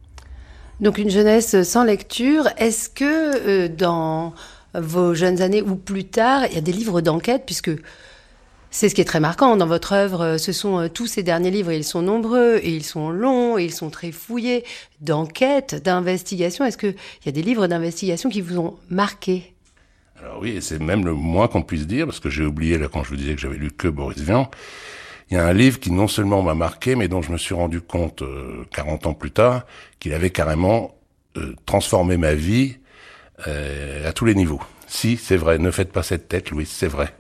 Donc une jeunesse sans lecture. Est-ce que euh, dans vos jeunes années ou plus tard, il y a des livres d'enquête, puisque c'est ce qui est très marquant dans votre œuvre, ce sont euh, tous ces derniers livres, et ils sont nombreux, et ils sont longs, et ils sont très fouillés, d'enquête, d'investigation. Est-ce qu'il y a des livres d'investigation qui vous ont marqué ? Alors oui, et c'est même le moins qu'on puisse dire, parce que j'ai oublié là quand je vous disais que j'avais lu que Boris Vian. Il y a un livre qui non seulement m'a marqué, mais dont je me suis rendu compte euh, quarante ans plus tard, qu'il avait carrément euh, transformé ma vie euh, à tous les niveaux. Si, c'est vrai, ne faites pas cette tête, Louis, c'est vrai.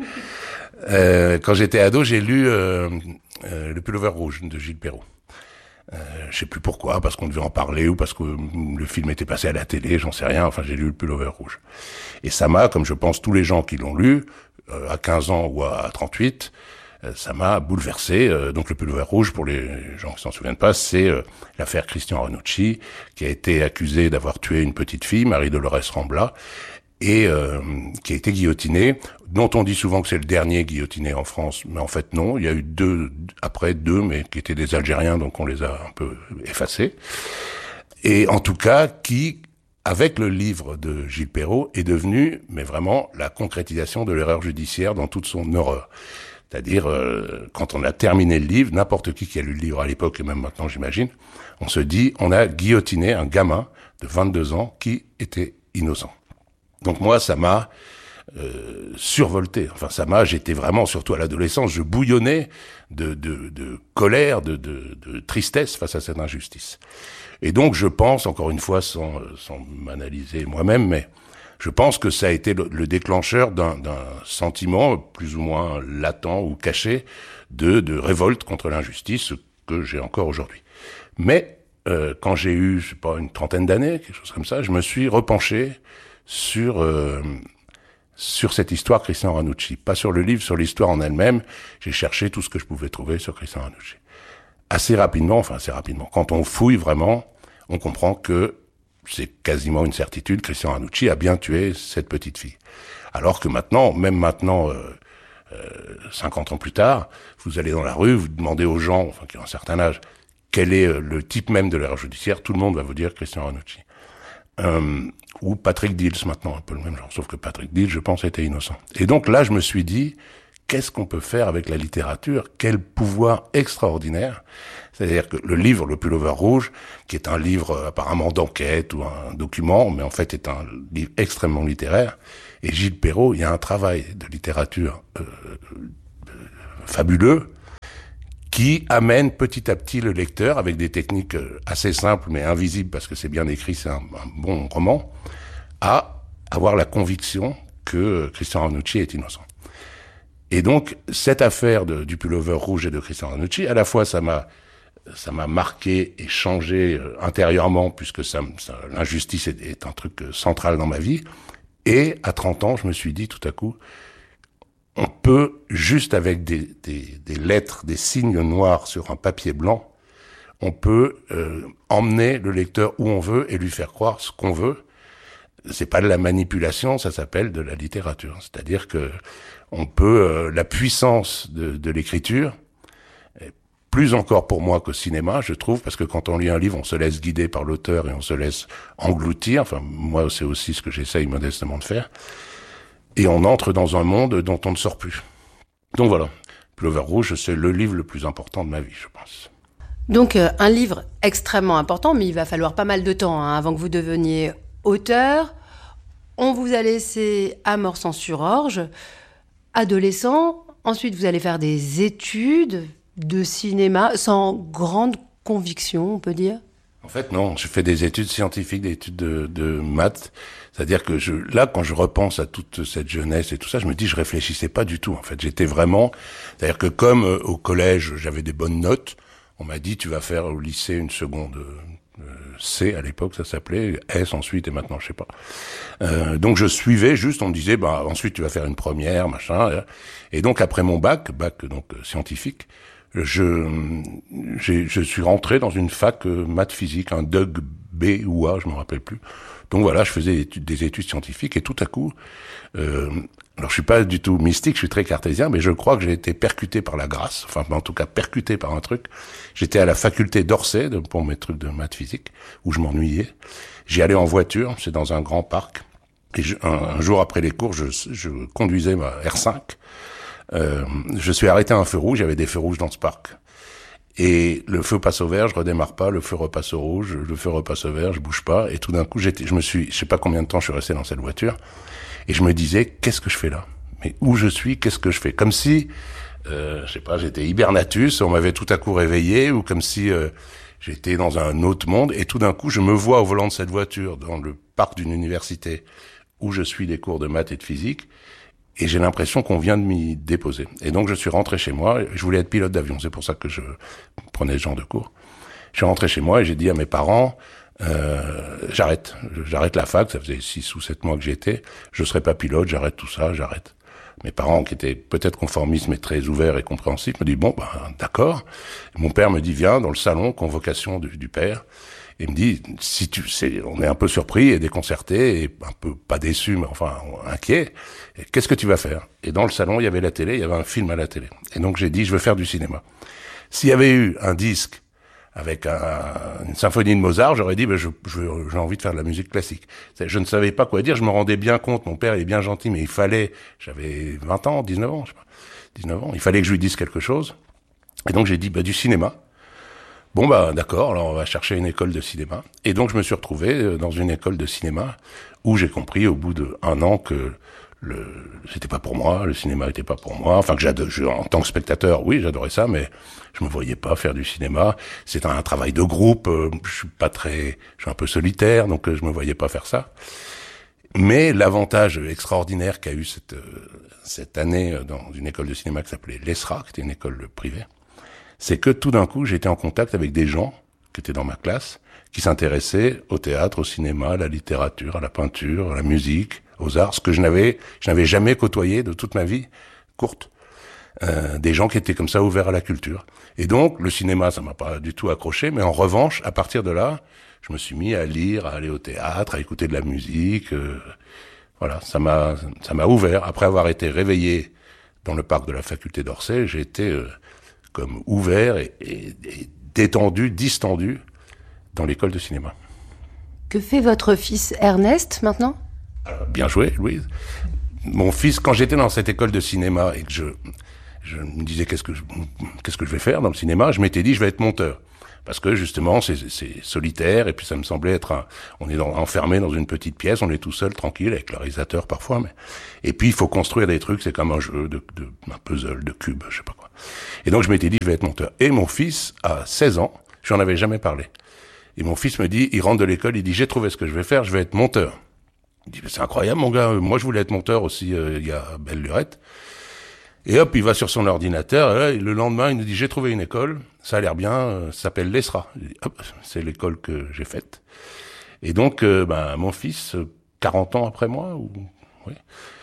Euh, quand j'étais ado, j'ai lu euh, euh, Le Pullover Rouge de Gilles Perrault. Euh, je sais plus pourquoi, parce qu'on devait en parler ou parce que le film était passé à la télé, j'en sais rien. Enfin, j'ai lu Le Pullover Rouge. Et ça m'a, comme je pense tous les gens qui l'ont lu, euh, à quinze ans ou à trente-huit, ça m'a bouleversé. Donc le Pullover Rouge, pour les gens qui s'en souviennent pas, c'est euh, l'affaire Christian Ranucci, qui a été accusé d'avoir tué une petite fille, Marie-Dolores Rambla, et euh, qui a été guillotiné, dont on dit souvent que c'est le dernier guillotiné en France, mais en fait non, il y a eu deux, après deux, mais qui étaient des Algériens, donc on les a un peu effacés. Et en tout cas, qui, avec le livre de Gilles Perrault, est devenu, mais vraiment, la concrétisation de l'erreur judiciaire dans toute son horreur. C'est-à-dire, euh, quand on a terminé le livre, n'importe qui qui a lu le livre à l'époque, et même maintenant j'imagine, on se dit, on a guillotiné un gamin de vingt-deux ans qui était innocent. Donc moi, ça m'a euh, survolté. Enfin, ça m'a, j'étais vraiment, surtout à l'adolescence, je bouillonnais de, de, de colère, de, de, de tristesse face à cette injustice. Et donc, je pense, encore une fois, sans, sans m'analyser moi-même, mais je pense que ça a été le, le déclencheur d'un, d'un sentiment plus ou moins latent ou caché de, de révolte contre l'injustice que j'ai encore aujourd'hui. Mais euh, quand j'ai eu, je sais pas, une trentaine d'années, quelque chose comme ça, je me suis repenché sur euh, sur cette histoire Christian Ranucci, pas sur le livre, sur l'histoire en elle-même. J'ai cherché tout ce que je pouvais trouver sur Christian Ranucci. Assez rapidement, enfin assez rapidement, quand on fouille vraiment, on comprend que c'est quasiment une certitude, Christian Ranucci a bien tué cette petite fille. Alors que maintenant, même maintenant, euh, euh, cinquante ans plus tard, vous allez dans la rue, vous demandez aux gens, enfin qui ont un certain âge, quel est le type même de l'erreur judiciaire, tout le monde va vous dire Christian Ranucci. Euh, ou Patrick Dills maintenant, un peu le même genre, sauf que Patrick Dills, je pense, était innocent. Et donc là, je me suis dit, qu'est-ce qu'on peut faire avec la littérature? Quel pouvoir extraordinaire! C'est-à-dire que le livre, Le Pullover Rouge, qui est un livre apparemment d'enquête ou un document, mais en fait est un livre extrêmement littéraire, et Gilles Perrault, il y a un travail de littérature euh, fabuleux, qui amène petit à petit le lecteur, avec des techniques assez simples mais invisibles, parce que c'est bien écrit, c'est un, un bon roman, à avoir la conviction que Christian Ranucci est innocent. Et donc, cette affaire de, du Pullover Rouge et de Christian Ranucci, à la fois, ça m'a, ça m'a marqué et changé intérieurement, puisque ça, ça, l'injustice est, est un truc central dans ma vie. Et à trente ans, je me suis dit tout à coup, on peut, juste avec des, des, des lettres, des signes noirs sur un papier blanc, on peut euh, emmener le lecteur où on veut et lui faire croire ce qu'on veut. C'est pas de la manipulation, ça s'appelle de la littérature. C'est-à-dire que on peut, euh, la puissance de, de l'écriture, plus encore pour moi qu'au cinéma, je trouve, parce que quand on lit un livre, on se laisse guider par l'auteur et on se laisse engloutir. Enfin, moi, c'est aussi ce que j'essaye modestement de faire. Et on entre dans un monde dont on ne sort plus. Donc voilà, Pullover Rouge, c'est le livre le plus important de ma vie, je pense. Donc euh, un livre extrêmement important, mais il va falloir pas mal de temps hein, avant que vous deveniez auteur. On vous a laissé à Morsan-sur-Orge, adolescent. Ensuite, vous allez faire des études de cinéma sans grande conviction, on peut dire. En fait, non, je fais des études scientifiques, des études de, de maths. C'est-à-dire que je, là, quand je repense à toute cette jeunesse et tout ça, je me dis, je réfléchissais pas du tout. En fait, j'étais vraiment, c'est-à-dire que comme euh, au collège, j'avais des bonnes notes, on m'a dit, tu vas faire au lycée une seconde euh, C à l'époque, ça s'appelait S ensuite et maintenant, je sais pas. Euh, donc je suivais juste, on me disait, bah ensuite tu vas faire une première, machin. Et donc après mon bac, bac donc scientifique, je j'ai, je suis rentré dans une fac euh, maths physique, un D U G B ou A, je me rappelle plus. Donc voilà, je faisais des études, des études scientifiques et tout à coup, euh, alors je suis pas du tout mystique, je suis très cartésien, mais je crois que j'ai été percuté par la grâce, enfin en tout cas percuté par un truc. J'étais à la faculté d'Orsay de, pour mes trucs de maths physique, où je m'ennuyais. J'y allais en voiture, c'est dans un grand parc. Et je, un, un jour après les cours, je, je conduisais ma R cinq. Euh, je suis arrêté à un feu rouge, il y avait des feux rouges dans ce parc. Et le feu passe au vert, je redémarre pas, le feu repasse au rouge, le feu repasse au vert, je bouge pas. Et tout d'un coup, j'étais, je me suis, je sais pas combien de temps je suis resté dans cette voiture. Et je me disais, qu'est-ce que je fais là? Mais où je suis, qu'est-ce que je fais? Comme si, euh, je sais pas, j'étais hibernatus, on m'avait tout à coup réveillé, ou comme si euh, j'étais dans un autre monde. Et tout d'un coup, je me vois au volant de cette voiture, dans le parc d'une université, où je suis des cours de maths et de physique. Et j'ai l'impression qu'on vient de m'y déposer. Et donc, je suis rentré chez moi. Je voulais être pilote d'avion. C'est pour ça que je prenais ce genre de cours. Je suis rentré chez moi et j'ai dit à mes parents, euh, j'arrête. J'arrête la fac. Ça faisait six ou sept mois que j'y étais. Je serai pas pilote. J'arrête tout ça. J'arrête. Mes parents, qui étaient peut-être conformistes, mais très ouverts et compréhensifs, me disent, bon, ben, d'accord. Mon père me dit, viens dans le salon, convocation du, du père. Il me dit, si tu sais, on est un peu surpris et déconcerté et un peu pas déçu, mais enfin inquiet. Et qu'est-ce que tu vas faire? Et dans le salon, il y avait la télé, il y avait un film à la télé. Et donc j'ai dit, je veux faire du cinéma. S'il y avait eu un disque avec un, une symphonie de Mozart, j'aurais dit, ben je, je, j'ai envie de faire de la musique classique. Je ne savais pas quoi dire, je me rendais bien compte, mon père est bien gentil, mais il fallait, j'avais vingt ans, dix-neuf ans, je sais pas, dix-neuf ans, il fallait que je lui dise quelque chose. Et donc j'ai dit, ben du cinéma. Bon bah d'accord, alors on va chercher une école de cinéma. Et donc je me suis retrouvé dans une école de cinéma où j'ai compris au bout d'un an que le c'était pas pour moi, le cinéma était pas pour moi. Enfin que j'adore, je, en tant que spectateur, oui, j'adorais ça, mais je me voyais pas faire du cinéma. C'est un, un travail de groupe. Je suis pas très, je suis un peu solitaire, donc je me voyais pas faire ça. Mais l'avantage extraordinaire qu'a eu cette cette année dans une école de cinéma qui s'appelait l'E S R A, qui était une école privée, c'est que tout d'un coup, j'étais en contact avec des gens qui étaient dans ma classe, qui s'intéressaient au théâtre, au cinéma, à la littérature, à la peinture, à la musique, aux arts, ce que je n'avais, je n'avais jamais côtoyé de toute ma vie courte. Euh, des gens qui étaient comme ça ouverts à la culture. Et donc, le cinéma, ça m'a pas du tout accroché, mais en revanche, à partir de là, je me suis mis à lire, à aller au théâtre, à écouter de la musique. Euh, voilà, ça m'a, ça m'a ouvert. Après avoir été réveillé dans le parc de la faculté d'Orsay, j'ai été euh, comme ouvert et, et, et détendu, distendu dans l'école de cinéma. Que fait votre fils Ernest maintenant ? Alors, bien joué, Louise. Mon fils, quand j'étais dans cette école de cinéma et que je, je me disais qu'est-ce que je, qu'est-ce que je vais faire dans le cinéma, je m'étais dit je vais être monteur. Parce que justement, c'est, c'est solitaire, et puis ça me semblait être un, on est dans, enfermé dans une petite pièce, on est tout seul, tranquille, avec le réalisateur parfois, mais, et puis il faut construire des trucs, c'est comme un jeu de, de, un puzzle, de cubes, je sais pas quoi. Et donc je m'étais dit, je vais être monteur. Et mon fils, à seize ans, je n'en avais jamais parlé. Et mon fils me dit, il rentre de l'école, il dit, j'ai trouvé ce que je vais faire, je vais être monteur. Il dit, c'est incroyable, mon gars, moi je voulais être monteur aussi, euh, il y a belle lurette. Et hop, il va sur son ordinateur, et là, le lendemain, il nous dit, j'ai trouvé une école, ça a l'air bien, euh, ça s'appelle l'E S R A. Je dis, hop, c'est l'école que j'ai faite. Et donc, euh, ben, mon fils, quarante ans après moi, ou, oui,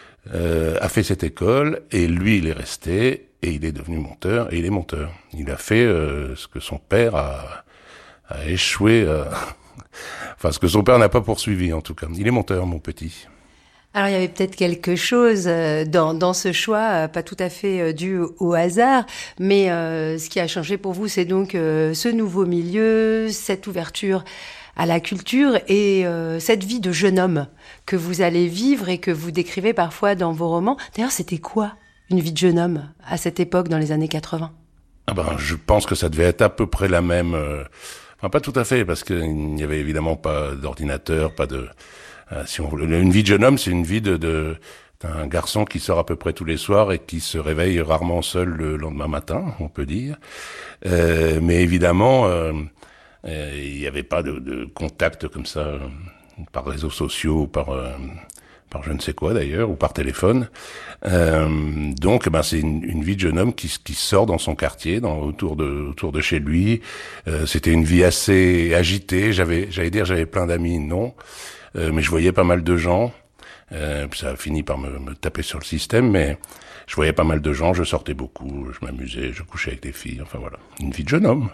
euh, a fait cette école, et lui, il est resté, et il est devenu monteur, et il est monteur. Il a fait euh, ce que son père a, a échoué, euh, enfin, ce que son père n'a pas poursuivi, en tout cas. Il est monteur, mon petit. Alors, il y avait peut-être quelque chose dans, dans ce choix, pas tout à fait dû au hasard, mais euh, ce qui a changé pour vous, c'est donc euh, ce nouveau milieu, cette ouverture à la culture et euh, cette vie de jeune homme que vous allez vivre et que vous décrivez parfois dans vos romans. D'ailleurs, c'était quoi une vie de jeune homme à cette époque, dans les années quatre-vingts ? Ah ben, je pense que ça devait être à peu près la même... Euh... Enfin, pas tout à fait, parce qu'il n'y avait évidemment pas d'ordinateur, pas de... Euh, si on voulait, une vie de jeune homme, c'est une vie de, de d'un garçon qui sort à peu près tous les soirs et qui se réveille rarement seul le lendemain matin, on peut dire. Euh, mais évidemment, euh, euh, il n'y avait pas de, de contact comme ça euh, par réseaux sociaux, par euh, par je ne sais quoi d'ailleurs, ou par téléphone. Euh, donc, ben c'est une, une vie de jeune homme qui qui sort dans son quartier, dans autour de autour de chez lui. Euh, c'était une vie assez agitée. J'avais, j'allais dire, j'avais plein d'amis, non. Euh, mais je voyais pas mal de gens, euh, ça a fini par me, me taper sur le système, mais je voyais pas mal de gens, je sortais beaucoup, je m'amusais, je couchais avec des filles, enfin voilà, une vie de jeune homme.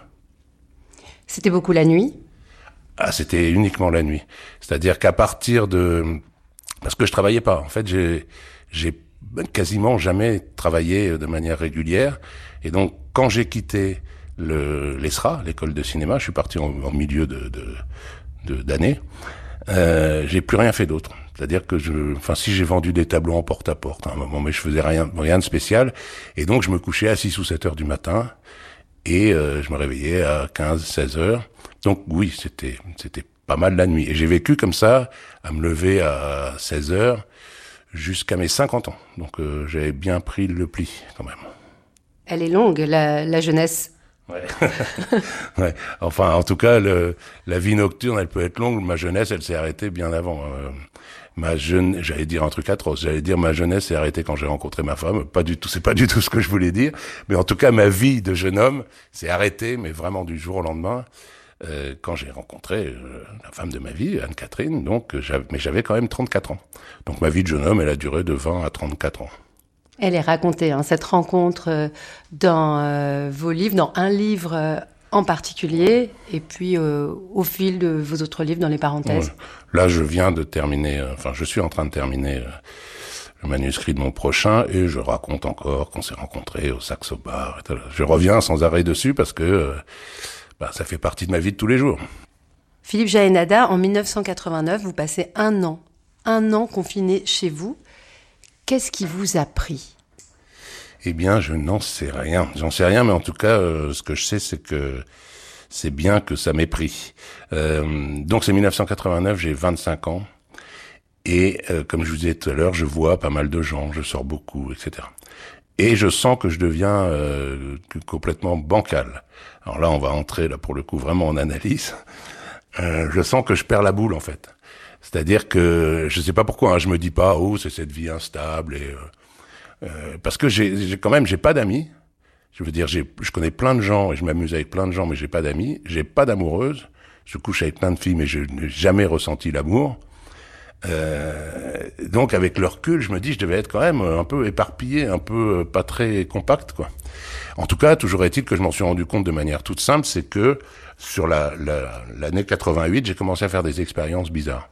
C'était beaucoup la nuit ? Ah, c'était uniquement la nuit. C'est-à-dire qu'à partir de... Parce que je travaillais pas, en fait, j'ai, j'ai quasiment jamais travaillé de manière régulière, et donc quand j'ai quitté le, l'E S R A, l'école de cinéma, je suis parti en, en milieu de, de, de, d'année, Euh, j'ai plus rien fait d'autre. C'est-à-dire que je, enfin, si j'ai vendu des tableaux en porte-à-porte à un moment, mais je faisais rien, rien de spécial. Et donc, je me couchais à six ou sept heures du matin. Et, euh, je me réveillais à quinze, seize heures. Donc, oui, c'était, c'était pas mal la nuit. Et j'ai vécu comme ça, à me lever à seize heures, jusqu'à mes cinquante ans. Donc, euh, j'avais bien pris le pli, quand même. Elle est longue, la, la jeunesse. Ouais. Ouais. Enfin, en tout cas, le, la vie nocturne, elle peut être longue. Ma jeunesse, elle s'est arrêtée bien avant. Euh, ma jeune, j'allais dire un truc atroce. J'allais dire ma jeunesse s'est arrêtée quand j'ai rencontré ma femme. Pas du tout, c'est pas du tout ce que je voulais dire. Mais en tout cas, ma vie de jeune homme s'est arrêtée, mais vraiment du jour au lendemain, euh, quand j'ai rencontré euh, la femme de ma vie, Anne-Catherine. Donc, j'avais, mais j'avais quand même trente-quatre ans. Donc, ma vie de jeune homme, elle a duré de vingt à trente-quatre ans. Elle est racontée, hein, cette rencontre dans euh, vos livres, dans un livre euh, en particulier, et puis euh, au fil de vos autres livres dans les parenthèses. Là, je viens de terminer, euh, enfin, je suis en train de terminer euh, le manuscrit de mon prochain, et je raconte encore qu'on s'est rencontrés au Saxo Bar. Je reviens sans arrêt dessus parce que euh, bah, ça fait partie de ma vie de tous les jours. Philippe Jaénada, en dix-neuf cent quatre-vingt-neuf, vous passez un an, un an confiné chez vous. Qu'est-ce qui vous a pris ? Eh bien, je n'en sais rien. J'en sais rien, mais en tout cas, euh, ce que je sais, c'est que c'est bien que ça m'ait pris. Euh, donc, c'est dix-neuf cent quatre-vingt-neuf, j'ai vingt-cinq ans. Et euh, comme je vous disais tout à l'heure, je vois pas mal de gens, je sors beaucoup, et cetera. Et je sens que je deviens euh, complètement bancal. Alors là, on va entrer, là, pour le coup, vraiment en analyse. Euh, je sens que je perds la boule, en fait. C'est-à-dire que je sais pas pourquoi, hein, je me dis pas oh c'est cette vie instable et euh, euh, parce que j'ai, j'ai quand même j'ai pas d'amis. Je veux dire j'ai je connais plein de gens et je m'amuse avec plein de gens mais j'ai pas d'amis, j'ai pas d'amoureuse. Je couche avec plein de filles mais je n'ai jamais ressenti l'amour. Euh, donc avec le recul, je me dis je devais être quand même un peu éparpillé, un peu pas très compact quoi. En tout cas, toujours est-il que je m'en suis rendu compte de manière toute simple, c'est que sur la, la l'année quatre-vingt-huit, j'ai commencé à faire des expériences bizarres.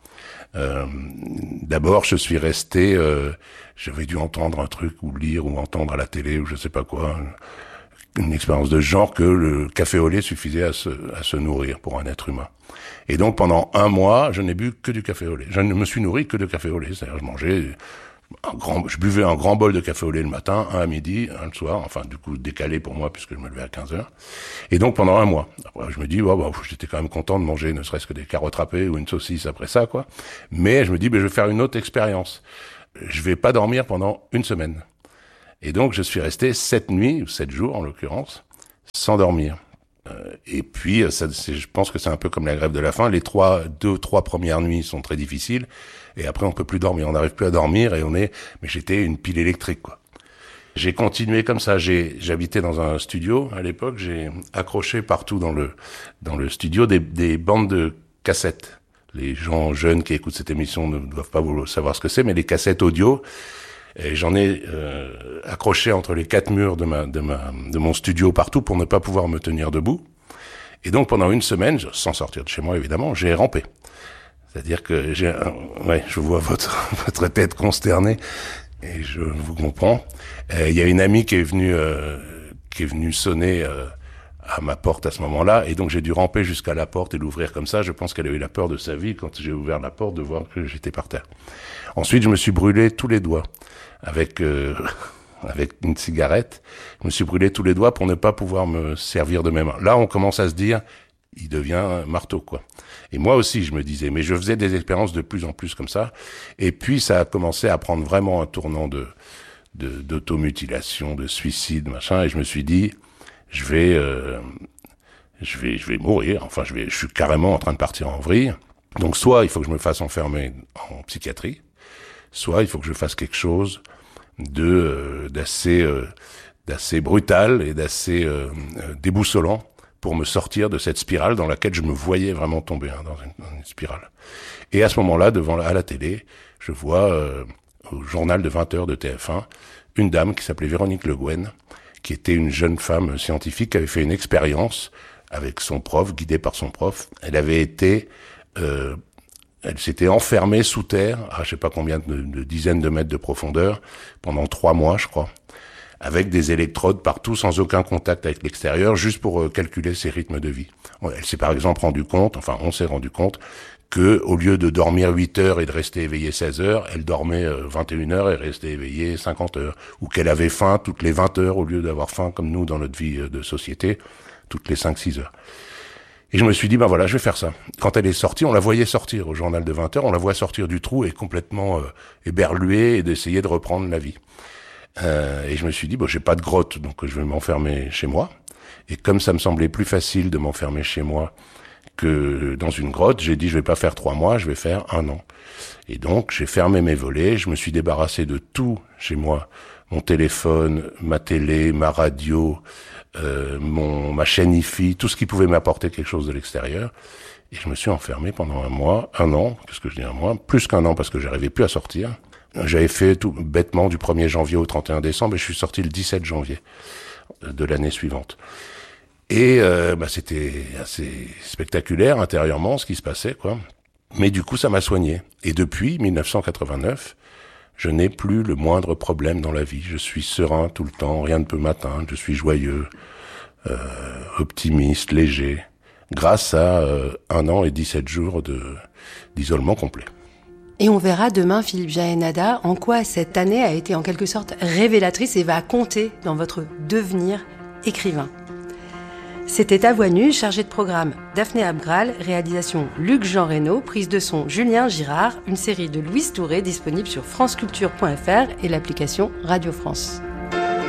Euh, d'abord, je suis resté, euh, j'avais dû entendre un truc ou lire ou entendre à la télé ou je sais pas quoi, une expérience de genre que le café au lait suffisait à se, à se nourrir pour un être humain. Et donc pendant un mois, je n'ai bu que du café au lait. Je ne me suis nourri que de café au lait, c'est-à-dire je mangeais un grand, je buvais un grand bol de café au lait le matin, un à midi, un le soir, enfin du coup décalé pour moi puisque je me levais à quinze heures. Et donc pendant un mois. Après, je me dis, oh, bah, j'étais quand même content de manger ne serait-ce que des carottes râpées ou une saucisse après ça, quoi. Mais je me dis, bah, je vais faire une autre expérience. Je vais pas dormir pendant une semaine. Et donc je suis resté sept nuits, ou sept jours en l'occurrence, sans dormir. Euh, et puis, ça, c'est, je pense que c'est un peu comme la grève de la faim. Les trois, deux, trois premières nuits sont très difficiles. Et après, on peut plus dormir. On n'arrive plus à dormir et on est, mais j'étais une pile électrique, quoi. J'ai continué comme ça. J'ai, j'habitais dans un studio à l'époque. J'ai accroché partout dans le, dans le studio des, des bandes de cassettes. Les gens jeunes qui écoutent cette émission ne doivent pas savoir ce que c'est, mais les cassettes audio. Et j'en ai euh, accroché entre les quatre murs de ma, de ma, de mon studio partout pour ne pas pouvoir me tenir debout. Et donc pendant une semaine, sans sortir de chez moi évidemment, j'ai rampé. C'est-à-dire que j'ai, un, ouais, je vois votre votre tête consternée et je vous comprends. Il y a une amie qui est venue, euh, qui est venue sonner euh, à ma porte à ce moment-là, et donc j'ai dû ramper jusqu'à la porte et l'ouvrir comme ça. Je pense qu'elle a eu la peur de sa vie quand j'ai ouvert la porte de voir que j'étais par terre. Ensuite, je me suis brûlé tous les doigts avec euh, avec une cigarette. Je me suis brûlé tous les doigts pour ne pas pouvoir me servir de mes mains. Là, on commence à se dire, il devient un marteau, quoi. Et moi aussi, je me disais, mais je faisais des expériences de plus en plus comme ça. Et puis, ça a commencé à prendre vraiment un tournant de, de d'automutilation, de suicide, machin. Et je me suis dit, je vais, euh, je vais, je vais mourir. Enfin, je vais, je suis carrément en train de partir en vrille. Donc, soit il faut que je me fasse enfermer en psychiatrie, soit il faut que je fasse quelque chose de euh, d'assez euh, d'assez brutal et d'assez euh, euh, déboussolant pour me sortir de cette spirale dans laquelle je me voyais vraiment tomber, hein, dans, une, dans une spirale. Et à ce moment-là, devant à la télé, je vois euh, au journal de vingt heures de T F un une dame qui s'appelait Véronique Le Guen, qui était une jeune femme scientifique qui avait fait une expérience avec son prof, guidée par son prof. Elle avait été euh, Elle s'était enfermée sous terre, à je sais pas combien de, de dizaines de mètres de profondeur, pendant trois mois, je crois, avec des électrodes partout, sans aucun contact avec l'extérieur, juste pour euh, calculer ses rythmes de vie. Elle s'est par exemple rendu compte, enfin on s'est rendu compte, que au lieu de dormir huit heures et de rester éveillée seize heures, elle dormait euh, vingt et une heures et restait éveillée cinquante heures. Ou qu'elle avait faim toutes les vingt heures au lieu d'avoir faim comme nous dans notre vie de société, toutes les cinq six heures. Et je me suis dit, ben voilà, je vais faire ça. Quand elle est sortie, on la voyait sortir au journal de vingt heures, on la voit sortir du trou et complètement euh, éberluée et d'essayer de reprendre la vie. Euh, et je me suis dit, bon, j'ai pas de grotte, donc je vais m'enfermer chez moi. Et comme ça me semblait plus facile de m'enfermer chez moi que dans une grotte, j'ai dit, je vais pas faire trois mois, je vais faire un an. Et donc, j'ai fermé mes volets, je me suis débarrassé de tout chez moi. Mon téléphone, ma télé, ma radio, euh, mon, ma chaîne I F I, tout ce qui pouvait m'apporter quelque chose de l'extérieur. Et je me suis enfermé pendant un mois, un an, qu'est-ce que je dis un mois, plus qu'un an parce que j'arrivais plus à sortir. J'avais fait tout bêtement du premier janvier au trente et un décembre et je suis sorti le dix-sept janvier de l'année suivante. Et euh, bah, c'était assez spectaculaire intérieurement ce qui se passait, quoi. Mais du coup, ça m'a soigné. Et depuis mille neuf cent quatre-vingt-neuf, je n'ai plus le moindre problème dans la vie. Je suis serein tout le temps, rien ne peut m'atteindre. Je suis joyeux, euh, optimiste, léger, grâce à euh, un an et dix-sept jours de d'isolement complet. Et on verra demain, Philippe Jaénada, en quoi cette année a été en quelque sorte révélatrice et va compter dans votre devenir écrivain. C'était À Voix Nue, chargé de programme Daphné Abgral, réalisation Luc-Jean Reynaud, prise de son Julien Girard, une série de Louise Touré disponible sur franceculture point f r et l'application Radio France.